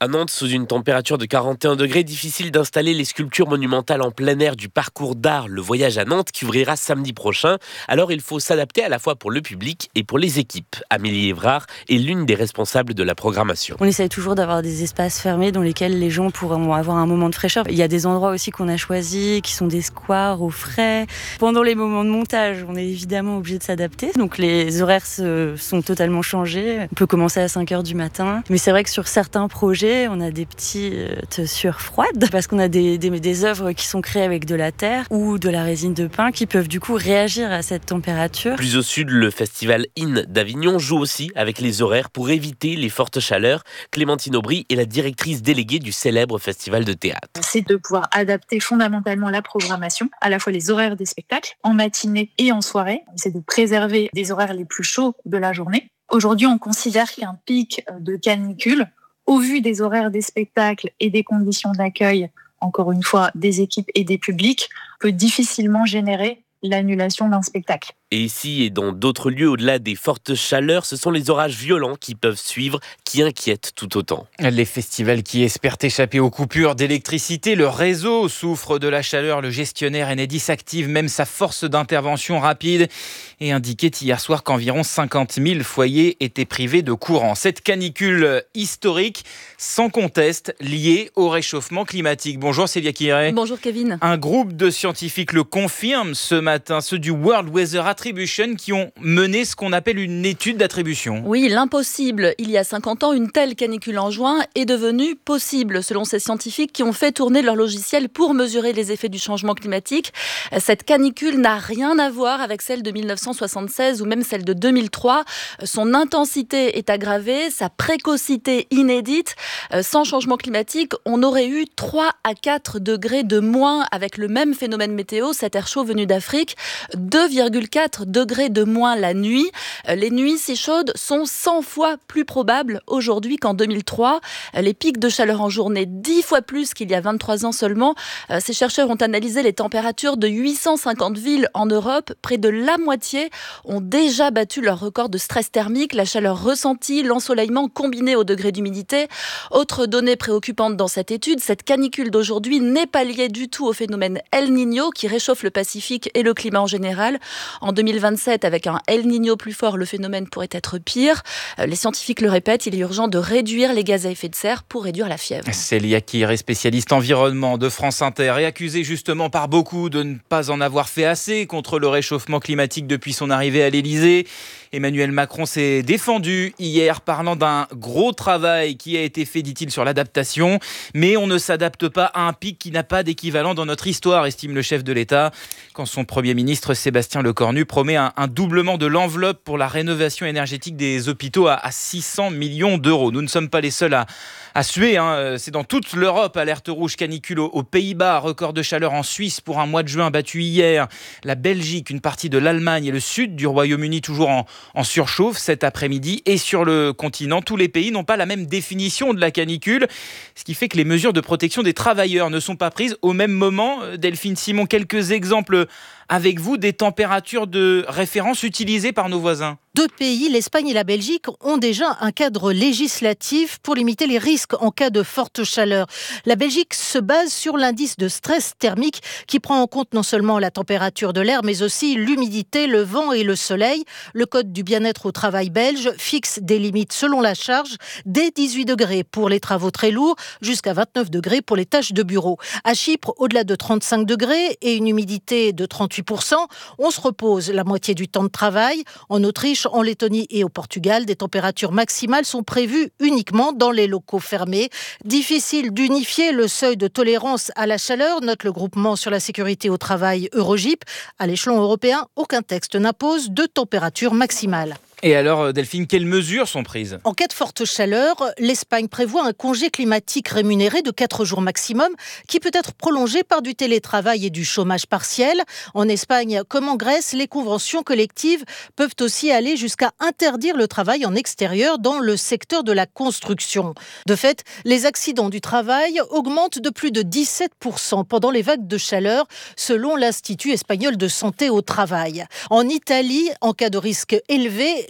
À Nantes, sous une température de quarante et un degrés, difficile d'installer les sculptures monumentales en plein air du parcours d'art Le Voyage à Nantes qui ouvrira samedi prochain. Alors il faut s'adapter à la fois pour le public et pour les équipes. Amélie Évrard est l'une des responsables de la programmation. On essaye toujours d'avoir des espaces fermés dans lesquels les gens pourront avoir un moment de fraîcheur. Il y a des endroits aussi qu'on a choisis qui sont des squares au frais. Pendant les moments de montage, on est évidemment obligé de s'adapter. Donc les horaires se, sont totalement changés. On peut commencer à cinq heures du matin. Mais c'est vrai que sur certains projets, on a des petites sueurs froides parce qu'on a des, des, des œuvres qui sont créées avec de la terre ou de la résine de pin qui peuvent du coup réagir à cette température. Plus au sud, le festival In d'Avignon joue aussi avec les horaires pour éviter les fortes chaleurs. Clémentine Aubry est la directrice déléguée du célèbre festival de théâtre. C'est de pouvoir adapter fondamentalement la programmation, à la fois les horaires des spectacles, en matinée et en soirée. C'est de préserver les horaires les plus chauds de la journée. Aujourd'hui, on considère qu'un pic de canicule, au vu des horaires des spectacles et des conditions d'accueil, encore une fois, des équipes et des publics, peut difficilement générer l'annulation d'un spectacle. Et ici et dans d'autres lieux, au-delà des fortes chaleurs, ce sont les orages violents qui peuvent suivre, qui inquiètent tout autant. Les festivals qui espèrent échapper aux coupures d'électricité, le réseau souffre de la chaleur. Le gestionnaire Enedis active même sa force d'intervention rapide et indiquait hier soir qu'environ cinquante mille foyers étaient privés de courant. Cette canicule historique, sans conteste, liée au réchauffement climatique. Bonjour Célia Kiré. Bonjour Kevin. Un groupe de scientifiques le confirme ce matin, ceux du World Weather Attribution qui ont mené ce qu'on appelle une étude d'attribution. Oui, l'impossible. Il y a cinquante ans, une telle canicule en juin est devenue possible, selon ces scientifiques qui ont fait tourner leur logiciel pour mesurer les effets du changement climatique. Cette canicule n'a rien à voir avec celle de mille neuf cent soixante-seize ou même celle de deux mille trois. Son intensité est aggravée, sa précocité inédite. Sans changement climatique, on aurait eu trois à quatre degrés de moins avec le même phénomène météo, cet air chaud venu d'Afrique, deux virgule quatre degrés de moins la nuit. Les nuits si chaudes sont cent fois plus probables aujourd'hui qu'en deux mille trois. Les pics de chaleur en journée, dix fois plus qu'il y a vingt-trois ans seulement. Ces chercheurs ont analysé les températures de huit cent cinquante villes en Europe. Près de la moitié ont déjà battu leur record de stress thermique. La chaleur ressentie, l'ensoleillement combiné au degré d'humidité. Autre donnée préoccupante dans cette étude, cette canicule d'aujourd'hui n'est pas liée du tout au phénomène El Niño qui réchauffe le Pacifique et le climat en général. En deux mille vingt-sept, avec un El Niño plus fort, le phénomène pourrait être pire. Les scientifiques le répètent, il est urgent de réduire les gaz à effet de serre pour réduire la fièvre. Célia Kiré, spécialiste environnement de France Inter, est accusée justement par beaucoup de ne pas en avoir fait assez contre le réchauffement climatique depuis son arrivée à l'Élysée. Emmanuel Macron s'est défendu hier, parlant d'un gros travail qui a été fait, dit-il, sur l'adaptation. Mais on ne s'adapte pas à un pic qui n'a pas d'équivalent dans notre histoire, estime le chef de l'État, quand son Premier ministre Sébastien Lecornu promet un, un doublement de l'enveloppe pour la rénovation énergétique des hôpitaux à, à six cents millions d'euros. Nous ne sommes pas les seuls à, à suer, hein. C'est dans toute l'Europe, alerte rouge canicule aux, aux Pays-Bas, record de chaleur en Suisse pour un mois de juin battu hier. La Belgique, une partie de l'Allemagne et le sud du Royaume-Uni toujours en, en surchauffe cet après-midi. Et sur le continent, tous les pays n'ont pas la même définition de la canicule, ce qui fait que les mesures de protection des travailleurs ne sont pas prises au même moment. Delphine Simon, quelques exemples avec vous des températures de référence utilisées par nos voisins. Deux pays, l'Espagne et la Belgique, ont déjà un cadre législatif pour limiter les risques en cas de forte chaleur. La Belgique se base sur l'indice de stress thermique qui prend en compte non seulement la température de l'air, mais aussi l'humidité, le vent et le soleil. Le code du bien-être au travail belge fixe des limites selon la charge, dès dix-huit degrés pour les travaux très lourds, jusqu'à vingt-neuf degrés pour les tâches de bureau. À Chypre, au-delà de trente-cinq degrés et une humidité de trente-huit pour cent, on se repose la moitié du temps de travail. En Autriche, en Lettonie et au Portugal, des températures maximales sont prévues uniquement dans les locaux fermés. Difficile d'unifier le seuil de tolérance à la chaleur, note le groupement sur la sécurité au travail Eurogip. À l'échelon européen, aucun texte n'impose de température maximale. Et alors, Delphine, quelles mesures sont prises ? En cas de forte chaleur, l'Espagne prévoit un congé climatique rémunéré de quatre jours maximum qui peut être prolongé par du télétravail et du chômage partiel. En Espagne, comme en Grèce, les conventions collectives peuvent aussi aller jusqu'à interdire le travail en extérieur dans le secteur de la construction. De fait, les accidents du travail augmentent de plus de dix-sept pour cent pendant les vagues de chaleur, selon l'Institut espagnol de santé au travail. En Italie, en cas de risque élevé,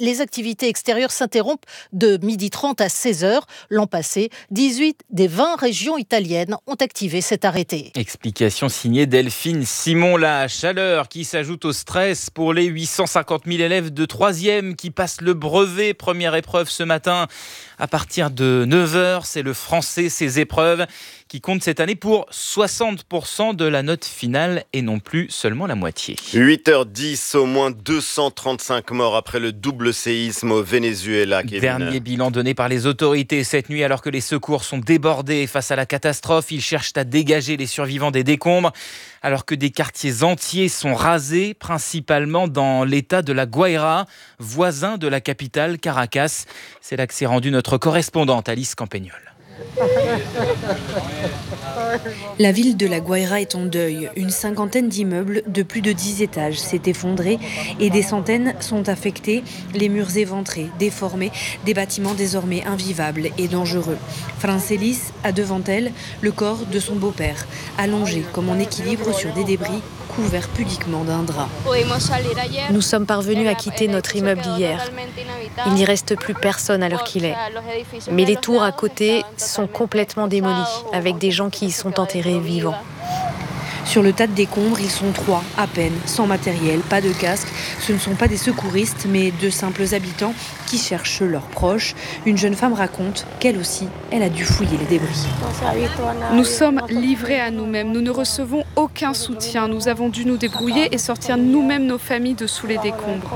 les activités extérieures s'interrompent de midi trente à seize heures. L'an passé, dix-huit des vingt régions italiennes ont activé cet arrêté. Explication signée Delphine Simon. La chaleur qui s'ajoute au stress pour les huit cent cinquante mille élèves de troisième qui passent le brevet. Première épreuve ce matin à partir de neuf heures. C'est le français, ces épreuves qui comptent cette année pour soixante pour cent de la note finale et non plus seulement la moitié. huit heures dix, au moins deux cent trente-cinq morts après le double séisme au Venezuela. Kevin. Dernier bilan donné par les autorités cette nuit alors que les secours sont débordés face à la catastrophe. Ils cherchent à dégager les survivants des décombres alors que des quartiers entiers sont rasés, principalement dans l'état de la Guaira, voisin de la capitale Caracas. C'est là que s'est rendue notre correspondante Alice Campagnol. La ville de La Guaira est en deuil. Une cinquantaine d'immeubles de plus de dix étages s'est effondré et des centaines sont affectés, les murs éventrés, déformés, des bâtiments désormais invivables et dangereux. Francelis a devant elle le corps de son beau-père, allongé comme en équilibre sur des débris, couvert pudiquement d'un drap. Nous sommes parvenus à quitter notre immeuble hier. Il n'y reste plus personne à l'heure qu'il est. Mais les tours à côté sont complètement démolies, avec des gens qui y sont enterrés vivants. Sur le tas de décombres, ils sont trois, à peine, sans matériel, pas de casque. Ce ne sont pas des secouristes, mais de simples habitants qui cherchent leurs proches. Une jeune femme raconte qu'elle aussi, elle a dû fouiller les débris. Nous sommes livrés à nous-mêmes. Nous ne recevons aucun soutien. Nous avons dû nous débrouiller et sortir nous-mêmes nos familles de sous les décombres.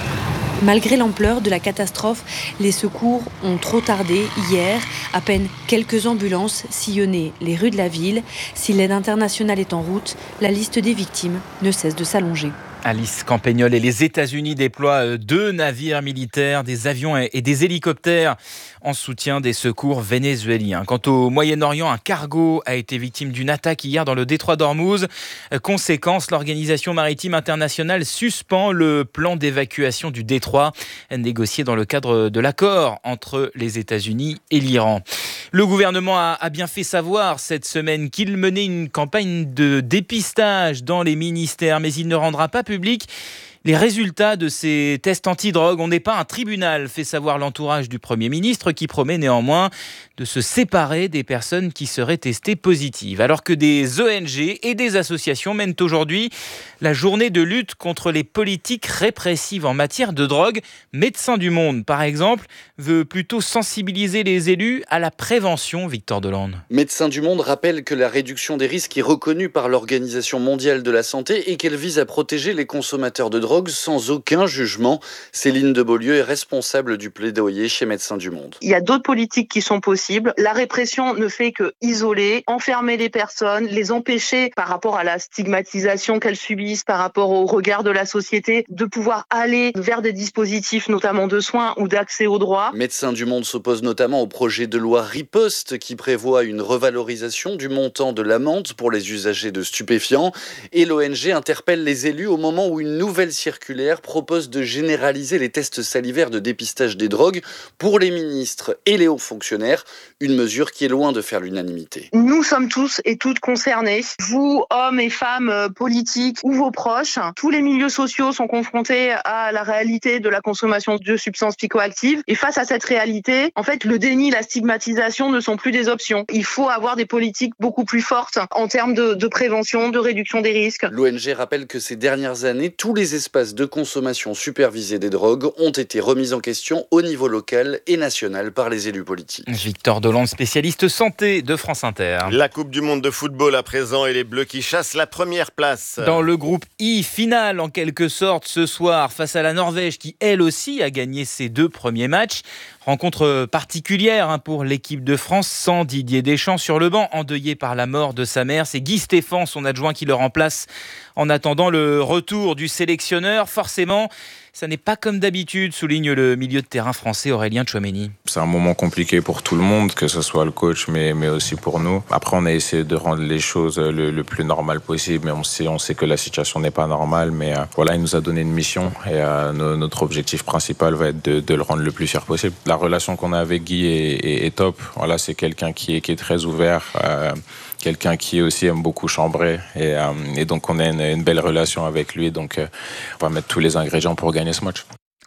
Malgré l'ampleur de la catastrophe, les secours ont trop tardé hier. À peine quelques ambulances sillonnaient les rues de la ville. Si l'aide internationale est en route, la liste des victimes ne cesse de s'allonger. Alice Campagnol et les États-Unis déploient deux navires militaires, des avions et des hélicoptères en soutien des secours vénézuéliens. Quant au Moyen-Orient, un cargo a été victime d'une attaque hier dans le détroit d'Ormuz. Conséquence, l'Organisation maritime internationale suspend le plan d'évacuation du détroit négocié dans le cadre de l'accord entre les États-Unis et l'Iran. Le gouvernement a bien fait savoir cette semaine qu'il menait une campagne de dépistage dans les ministères, mais il ne rendra pas public les résultats de ces tests antidrogue. On n'est pas un tribunal, fait savoir l'entourage du Premier ministre, qui promet néanmoins de se séparer des personnes qui seraient testées positives. Alors que des O N G et des associations mènent aujourd'hui la journée de lutte contre les politiques répressives en matière de drogue. Médecins du Monde, par exemple, veut plutôt sensibiliser les élus à la prévention. Victor Delande. Médecins du Monde rappelle que la réduction des risques est reconnue par l'Organisation mondiale de la santé et qu'elle vise à protéger les consommateurs de drogue sans aucun jugement. Céline de Beaulieu est responsable du plaidoyer chez Médecins du Monde. Il y a d'autres politiques qui sont possibles. La répression ne fait que isoler, enfermer les personnes, les empêcher par rapport à la stigmatisation qu'elles subissent, par rapport au regard de la société, de pouvoir aller vers des dispositifs notamment de soins ou d'accès aux droits. Médecins du Monde s'oppose notamment au projet de loi Riposte qui prévoit une revalorisation du montant de l'amende pour les usagers de stupéfiants. Et l'O N G interpelle les élus au moment où une nouvelle circulaire propose de généraliser les tests salivaires de dépistage des drogues pour les ministres et les hauts fonctionnaires. Une mesure qui est loin de faire l'unanimité. Nous sommes tous et toutes concernés. Vous, hommes et femmes politiques ou vos proches, tous les milieux sociaux sont confrontés à la réalité de la consommation de substances psychoactives. Et face à cette réalité, en fait, le déni, la stigmatisation ne sont plus des options. Il faut avoir des politiques beaucoup plus fortes en termes de, de prévention, de réduction des risques. L'O N G rappelle que ces dernières années, tous les espaces de consommation supervisée des drogues ont été remis en question au niveau local et national par les élus politiques. Victor Delande, spécialiste santé de France Inter. La Coupe du Monde de football à présent et les Bleus qui chassent la première place. Dans le groupe I, finale en quelque sorte ce soir face à la Norvège qui elle aussi a gagné ses deux premiers matchs. Rencontre particulière pour l'équipe de France sans Didier Deschamps sur le banc, endeuillé par la mort de sa mère. C'est Guy Stéphane, son adjoint, qui le remplace en attendant le retour du sélectionneur. Forcément, ça n'est pas comme d'habitude, souligne le milieu de terrain français Aurélien Tchouaméni. C'est un moment compliqué pour tout le monde, que ce soit le coach, mais, mais aussi pour nous. Après, on a essayé de rendre les choses le, le plus normal possible, mais on sait, on sait que la situation n'est pas normale. Mais euh, voilà, il nous a donné une mission et euh, no, notre objectif principal va être de, de le rendre le plus fier possible. La relation qu'on a avec Guy est, est, est top. Voilà, c'est quelqu'un qui est, qui est très ouvert, euh, quelqu'un qui aussi aime beaucoup chambrer. Et, euh, et donc, on a une, une belle relation avec lui. Donc, euh, on va mettre tous les ingrédients pour gagner ce match.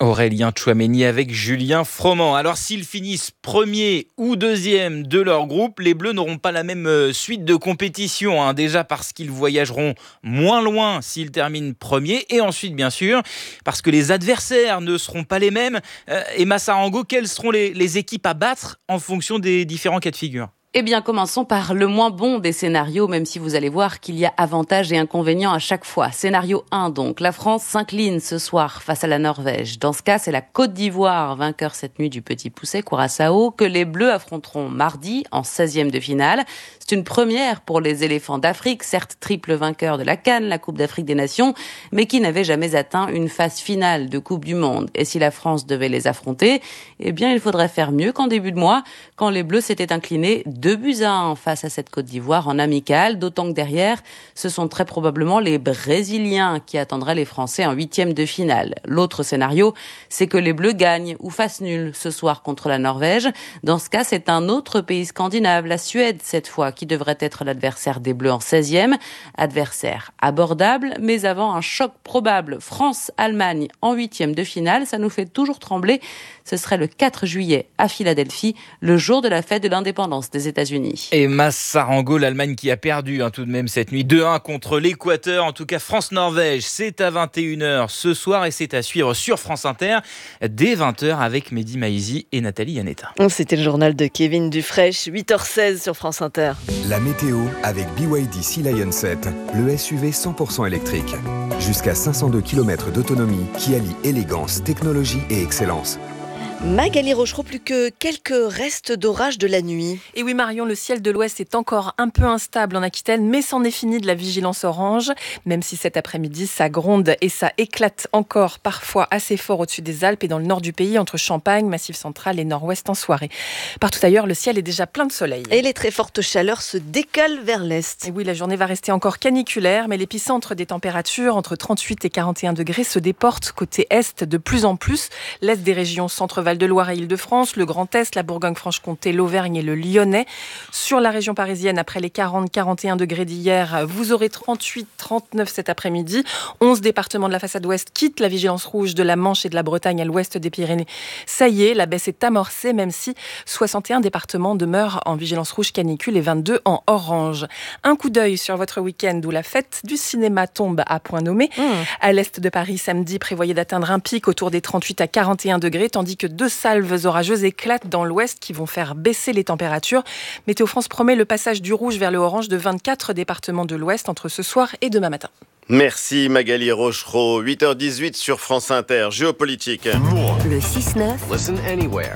Aurélien Tchouameni avec Julien Froment. Alors s'ils finissent premier ou deuxième de leur groupe, les Bleus n'auront pas la même suite de compétition. Hein. Déjà parce qu'ils voyageront moins loin s'ils terminent premier. Et ensuite, bien sûr, parce que les adversaires ne seront pas les mêmes. Euh, et Massarango, quelles seront les, les équipes à battre en fonction des différents cas de figure ? Eh bien, commençons par le moins bon des scénarios, même si vous allez voir qu'il y a avantages et inconvénients à chaque fois. Scénario un, donc. La France s'incline ce soir face à la Norvège. Dans ce cas, c'est la Côte d'Ivoire, vainqueur cette nuit du Petit Poucet, Curaçao, que les Bleus affronteront mardi en seizième de finale. C'est une première pour les éléphants d'Afrique, certes triple vainqueur de la CAN, la Coupe d'Afrique des Nations, mais qui n'avaient jamais atteint une phase finale de Coupe du Monde. Et si la France devait les affronter, eh bien, il faudrait faire mieux qu'en début de mois, quand les Bleus s'étaient inclinés deux buts à un face à cette Côte d'Ivoire en amical, d'autant que derrière, ce sont très probablement les Brésiliens qui attendraient les Français en huitième de finale. L'autre scénario, c'est que les Bleus gagnent ou fassent nul ce soir contre la Norvège. Dans ce cas, c'est un autre pays scandinave, la Suède cette fois, qui devrait être l'adversaire des Bleus en seizième. Adversaire abordable, mais avant un choc probable. France-Allemagne en huitième de finale, ça nous fait toujours trembler. Ce serait le quatre juillet à Philadelphie, le jour de la fête de l'indépendance des États-Unis. Et Massarango, l'Allemagne qui a perdu hein, tout de même cette nuit deux un contre l'Équateur. En tout cas, France-Norvège, c'est à vingt et une heures ce soir et c'est à suivre sur France Inter dès vingt heures avec Mehdi Maizi et Nathalie Yanetta. C'était le journal de Kevin Dufraîche, huit heures seize sur France Inter. La météo avec B Y D Sea Lion sept, le S U V cent pour cent électrique. Jusqu'à cinq cent deux kilomètres d'autonomie qui allie élégance, technologie et excellence. Magali Rochereau, plus que quelques restes d'orage de la nuit. Et oui Marion, le ciel de l'Ouest est encore un peu instable en Aquitaine, mais c'en est fini de la vigilance orange, même si cet après-midi ça gronde et ça éclate encore parfois assez fort au-dessus des Alpes et dans le nord du pays, entre Champagne, Massif central et Nord-Ouest en soirée. Partout ailleurs, le ciel est déjà plein de soleil. Et les très fortes chaleurs se décalent vers l'Est. Et oui, la journée va rester encore caniculaire, mais l'épicentre des températures, entre trente-huit et quarante et un degrés, se déporte côté Est de plus en plus. L'Est des régions centre-Val de Loire et Île-de-France, le Grand Est, la Bourgogne-Franche-Comté, l'Auvergne et le Lyonnais. Sur la région parisienne, après les quarante à quarante et un degrés d'hier, vous aurez trente-huit à trente-neuf cet après-midi. onze départements de la façade ouest quittent la vigilance rouge de la Manche et de la Bretagne à l'ouest des Pyrénées. Ça y est, la baisse est amorcée, même si soixante et un départements demeurent en vigilance rouge canicule et vingt-deux en orange. Un coup d'œil sur votre week-end où la fête du cinéma tombe à point nommé. Mmh. À l'est de Paris, samedi, prévoyez d'atteindre un pic autour des trente-huit à quarante et un degrés, tandis que deux salves orageuses éclatent dans l'ouest qui vont faire baisser les températures. Météo France promet le passage du rouge vers le orange de vingt-quatre départements de l'ouest entre ce soir et demain matin. Merci Magali Rochereau. huit heures dix-huit sur France Inter. Géopolitique. Le six neuf. Listen anywhere.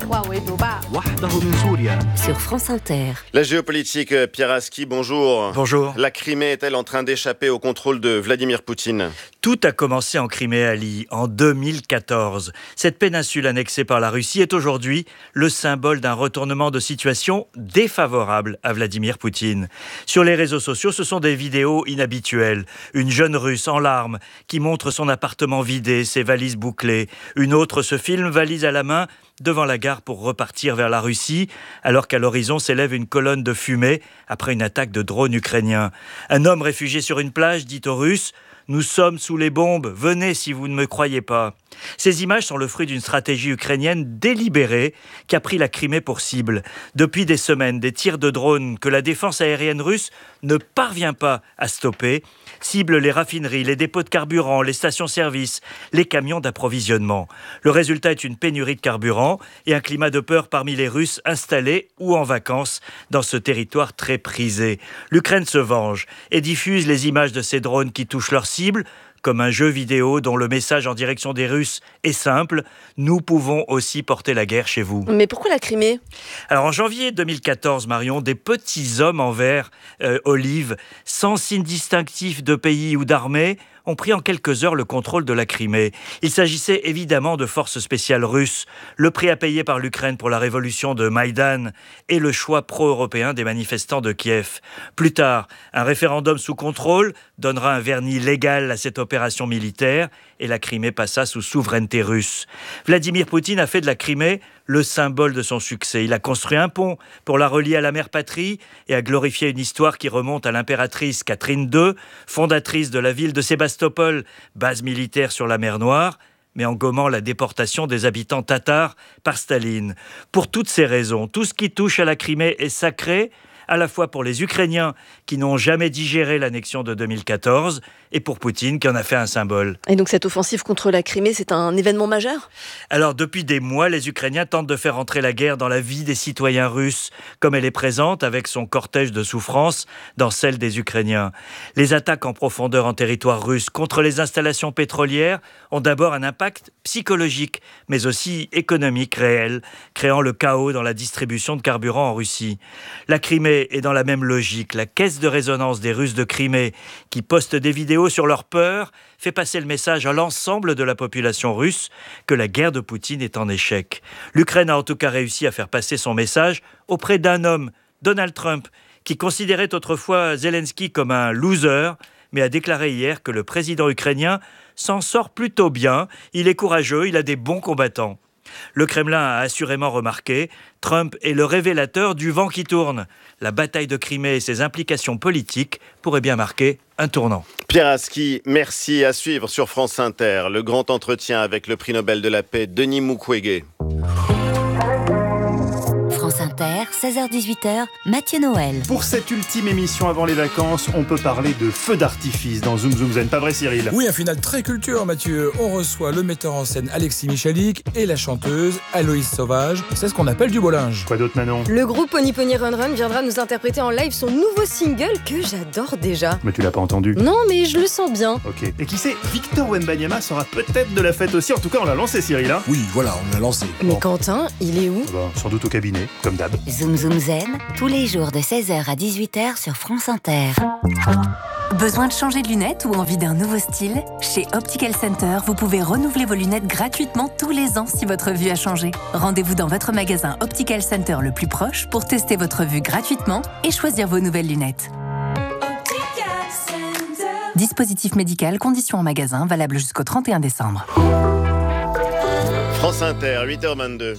Sur France Inter. La géopolitique, Pierre Aski, bonjour. Bonjour. La Crimée est-elle en train d'échapper au contrôle de Vladimir Poutine ? Tout a commencé en Crimée, Ali, en deux mille quatorze. Cette péninsule annexée par la Russie est aujourd'hui le symbole d'un retournement de situation défavorable à Vladimir Poutine. Sur les réseaux sociaux, ce sont des vidéos inhabituelles. Une jeune Russe en larmes qui montre son appartement vidé, ses valises bouclées. Une autre se filme, valise à la main, devant la gare pour repartir vers la Russie, alors qu'à l'horizon s'élève une colonne de fumée après une attaque de drone ukrainien. Un homme réfugié sur une plage dit aux Russes « Nous sommes sous les bombes, venez si vous ne me croyez pas ». Ces images sont le fruit d'une stratégie ukrainienne délibérée qui a pris la Crimée pour cible. Depuis des semaines, des tirs de drones que la défense aérienne russe ne parvient pas à stopper ciblent les raffineries, les dépôts de carburant, les stations-service, les camions d'approvisionnement. Le résultat est une pénurie de carburant et un climat de peur parmi les Russes installés ou en vacances dans ce territoire très prisé. L'Ukraine se venge et diffuse les images de ces drones qui touchent leur cible, comme un jeu vidéo dont le message en direction des Russes est simple, nous pouvons aussi porter la guerre chez vous. Mais pourquoi la Crimée ? Alors en janvier deux mille quatorze, Marion, des petits hommes en vert euh, olive, sans signe distinctif de pays ou d'armée, ont pris en quelques heures le contrôle de la Crimée. Il s'agissait évidemment de forces spéciales russes, le prix à payer par l'Ukraine pour la révolution de Maïdan et le choix pro-européen des manifestants de Kiev. Plus tard, un référendum sous contrôle donnera un vernis légal à cette opération militaire et la Crimée passa sous souveraineté russe. Vladimir Poutine a fait de la Crimée le symbole de son succès. Il a construit un pont pour la relier à la mère patrie et a glorifié une histoire qui remonte à l'impératrice Catherine deux, fondatrice de la ville de Sébastopol, base militaire sur la mer Noire. mais en gommant la déportation des habitants tatars par Staline. Pour toutes ces raisons, tout ce qui touche à la Crimée est sacré, à la fois pour les Ukrainiens qui n'ont jamais digéré l'annexion de deux mille quatorze et pour Poutine qui en a fait un symbole. Et donc cette offensive contre la Crimée, c'est un événement majeur ? Alors depuis des mois, les Ukrainiens tentent de faire entrer la guerre dans la vie des citoyens russes, comme elle est présente avec son cortège de souffrance dans celle des Ukrainiens. Les attaques en profondeur en territoire russe contre les installations pétrolières ont d'abord un impact psychologique, mais aussi économique réel, créant le chaos dans la distribution de carburant en Russie. La Crimée est dans la même logique. La caisse de résonance des Russes de Crimée, qui postent des vidéos sur leur peur, fait passer le message à l'ensemble de la population russe que la guerre de Poutine est en échec. L'Ukraine a en tout cas réussi à faire passer son message auprès d'un homme, Donald Trump, qui considérait autrefois Zelensky comme un loser, mais a déclaré hier que le président ukrainien s'en sort plutôt bien. Il est courageux, il a des bons combattants. Le Kremlin a assurément remarqué, Trump est le révélateur du vent qui tourne. La bataille de Crimée et ses implications politiques pourraient bien marquer un tournant. Pierre Aski, merci. À suivre sur France Inter. Le grand entretien avec le prix Nobel de la paix, Denis Mukwege. France Inter, seize heures dix-huit heures, Mathieu Noël. Pour cette ultime émission avant les vacances, on peut parler de feux d'artifice dans Zoom Zoom Zen. Pas vrai, Cyril ? Oui, un final très culture, Mathieu. On reçoit le metteur en scène Alexis Michalik et la chanteuse Aloïse Sauvage. C'est ce qu'on appelle du beau linge. Quoi d'autre, Manon ? Le groupe Pony Pony Run Run viendra nous interpréter en live son nouveau single que j'adore déjà. Mais tu l'as pas entendu ? Non, mais je le sens bien. Ok. Et qui sait, Victor Wembanyama sera peut-être de la fête aussi. En tout cas, on l'a lancé, Cyril. Hein ? Oui, voilà, on l'a lancé. Mais bon. Quentin, il est où ? Bah, sans doute au cabinet, comme d'hab. Zoom Zoom Zen, tous les jours de seize heures à dix-huit heures sur France Inter. Besoin de changer de lunettes ou envie d'un nouveau style ? Chez Optical Center, vous pouvez renouveler vos lunettes gratuitement tous les ans si votre vue a changé. Rendez-vous dans votre magasin Optical Center le plus proche pour tester votre vue gratuitement et choisir vos nouvelles lunettes. Dispositif médical, conditions en magasin, valable jusqu'au trente et un décembre. France Inter, huit heures vingt-deux.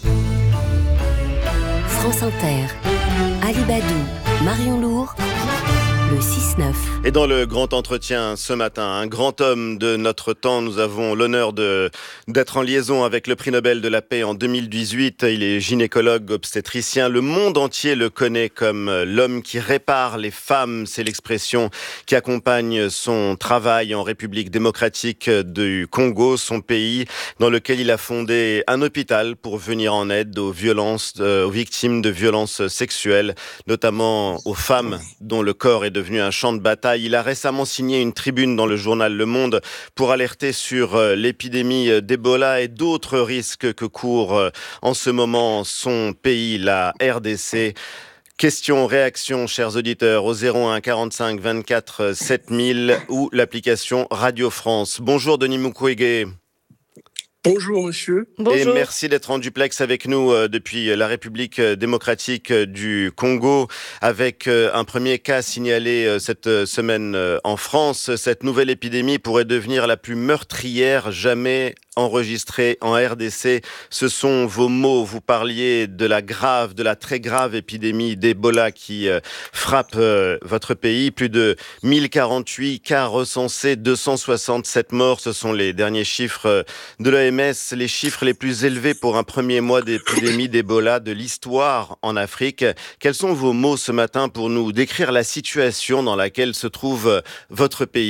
France Inter, Ali Badou, Marion Lourd, le six neuf. Et dans le grand entretien ce matin, un grand homme de notre temps, nous avons l'honneur de, d'être en liaison avec le prix Nobel de la paix en deux mille dix-huit. Il est gynécologue, obstétricien. Le monde entier le connaît comme l'homme qui répare les femmes. C'est l'expression qui accompagne son travail en République démocratique du Congo, son pays dans lequel il a fondé un hôpital pour venir en aide aux violences, euh, aux victimes de violences sexuelles, notamment aux femmes dont le corps est devenu un champ de bataille. Il a récemment signé une tribune dans le journal Le Monde pour alerter sur l'épidémie d'Ebola et d'autres risques que court en ce moment son pays, la R D C. Questions, réactions, chers auditeurs, au zéro un quarante-cinq vingt-quatre sept mille ou l'application Radio France. Bonjour Denis Mukwege. Bonjour monsieur. Et merci d'être en duplex avec nous euh, depuis la République démocratique du Congo avec euh, un premier cas signalé euh, cette semaine euh, en France. Cette nouvelle épidémie pourrait devenir la plus meurtrière jamais enregistrée en R D C. Ce sont vos mots. Vous parliez de la grave, de la très grave épidémie d'Ebola qui euh, frappe euh, votre pays. Plus de mille quarante-huit cas recensés, deux cent soixante-sept morts. Ce sont les derniers chiffres euh, de l'O M S, les chiffres les plus élevés pour un premier mois d'épidémie d'Ebola de l'histoire en Afrique. Quels sont vos mots ce matin pour nous décrire la situation dans laquelle se trouve votre pays ?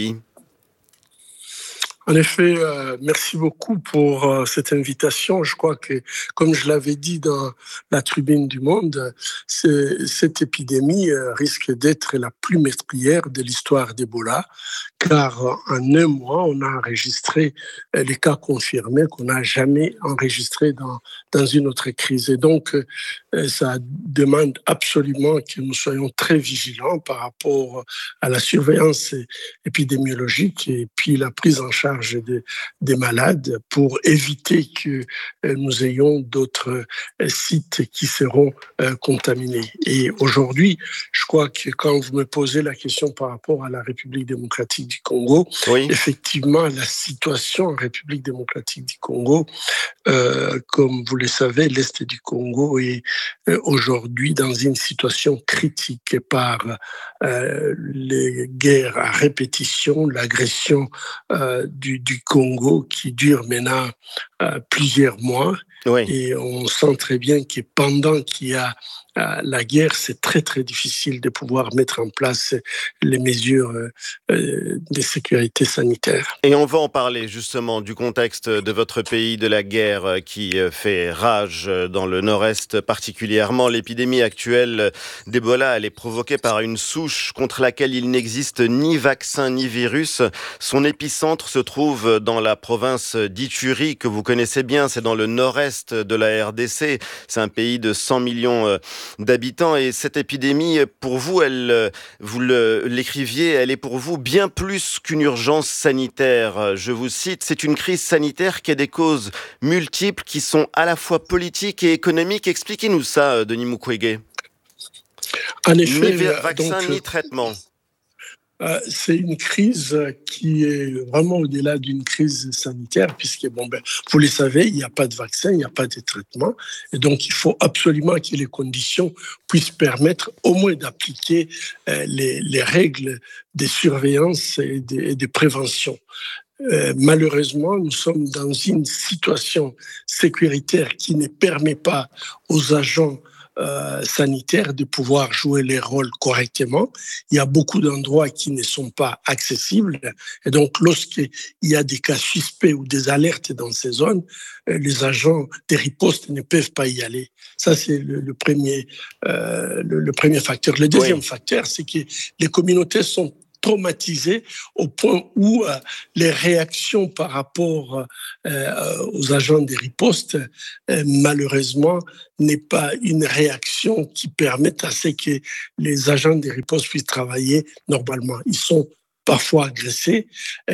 En effet, euh, merci beaucoup pour euh, cette invitation. Je crois que, comme je l'avais dit dans la tribune du Monde, c'est, cette épidémie euh, risque d'être la plus meurtrière de l'histoire d'Ebola, car euh, en un mois, on a enregistré euh, les cas confirmés qu'on n'a jamais enregistrés dans, dans une autre crise. Et donc, euh, ça demande absolument que nous soyons très vigilants par rapport à la surveillance épidémiologique et puis la prise en charge Des, des malades pour éviter que euh, nous ayons d'autres euh, sites qui seront euh, contaminés. Et aujourd'hui, je crois que quand vous me posez la question par rapport à la République démocratique démocratique du Congo. Oui. Effectivement, la situation en République démocratique du Congo, euh, comme vous le savez, l'Est du Congo est euh, aujourd'hui dans une situation critique par euh, les guerres à répétition, l'agression euh, du, du Congo qui dure maintenant euh, plusieurs mois. Oui. Et on sent très bien que pendant qu'il y a euh, la guerre, c'est très très difficile de pouvoir mettre en place les mesures euh, euh, de sécurité sanitaire. Et on va en parler justement du contexte de votre pays, de la guerre qui fait rage dans le nord-est particulièrement. L'épidémie actuelle d'Ebola, elle est provoquée par une souche contre laquelle il n'existe ni vaccin ni virus. Son épicentre se trouve dans la province d'Ituri que vous connaissez bien, c'est dans le nord-est de la R D C. C'est un pays de cent millions d'habitants et cette épidémie, pour vous, elle, vous le, l'écriviez, elle est pour vous bien plus qu'une urgence sanitaire. Je vous cite, c'est une crise sanitaire qui a des causes multiples qui sont à la fois politiques et économiques. Expliquez-nous ça, Denis Mukwege. En effet, ni vaccin donc, ni traitement. Euh, c'est une crise qui est vraiment au-delà d'une crise sanitaire, puisque, bon, ben, vous le savez, il n'y a pas de vaccin, il n'y a pas de traitement. Et donc, il faut absolument que les conditions puissent permettre au moins d'appliquer euh, les, les règles de surveillance et de, et de prévention. Euh, malheureusement, nous sommes dans une situation sécuritaire qui ne permet pas aux agents Euh, sanitaires de pouvoir jouer les rôles correctement. Il y a beaucoup d'endroits qui ne sont pas accessibles. Et donc, lorsqu'il y a des cas suspects ou des alertes dans ces zones, euh, les agents des ripostes ne peuvent pas y aller. Ça, c'est le, le, premier, euh, le, le premier facteur. Le deuxième oui. facteur, c'est que les communautés sont traumatisés au point où euh, les réactions par rapport euh, aux agents des ripostes, euh, malheureusement, n'est pas une réaction qui permette à ce que les agents des ripostes puissent travailler normalement. Ils sont parfois agressés.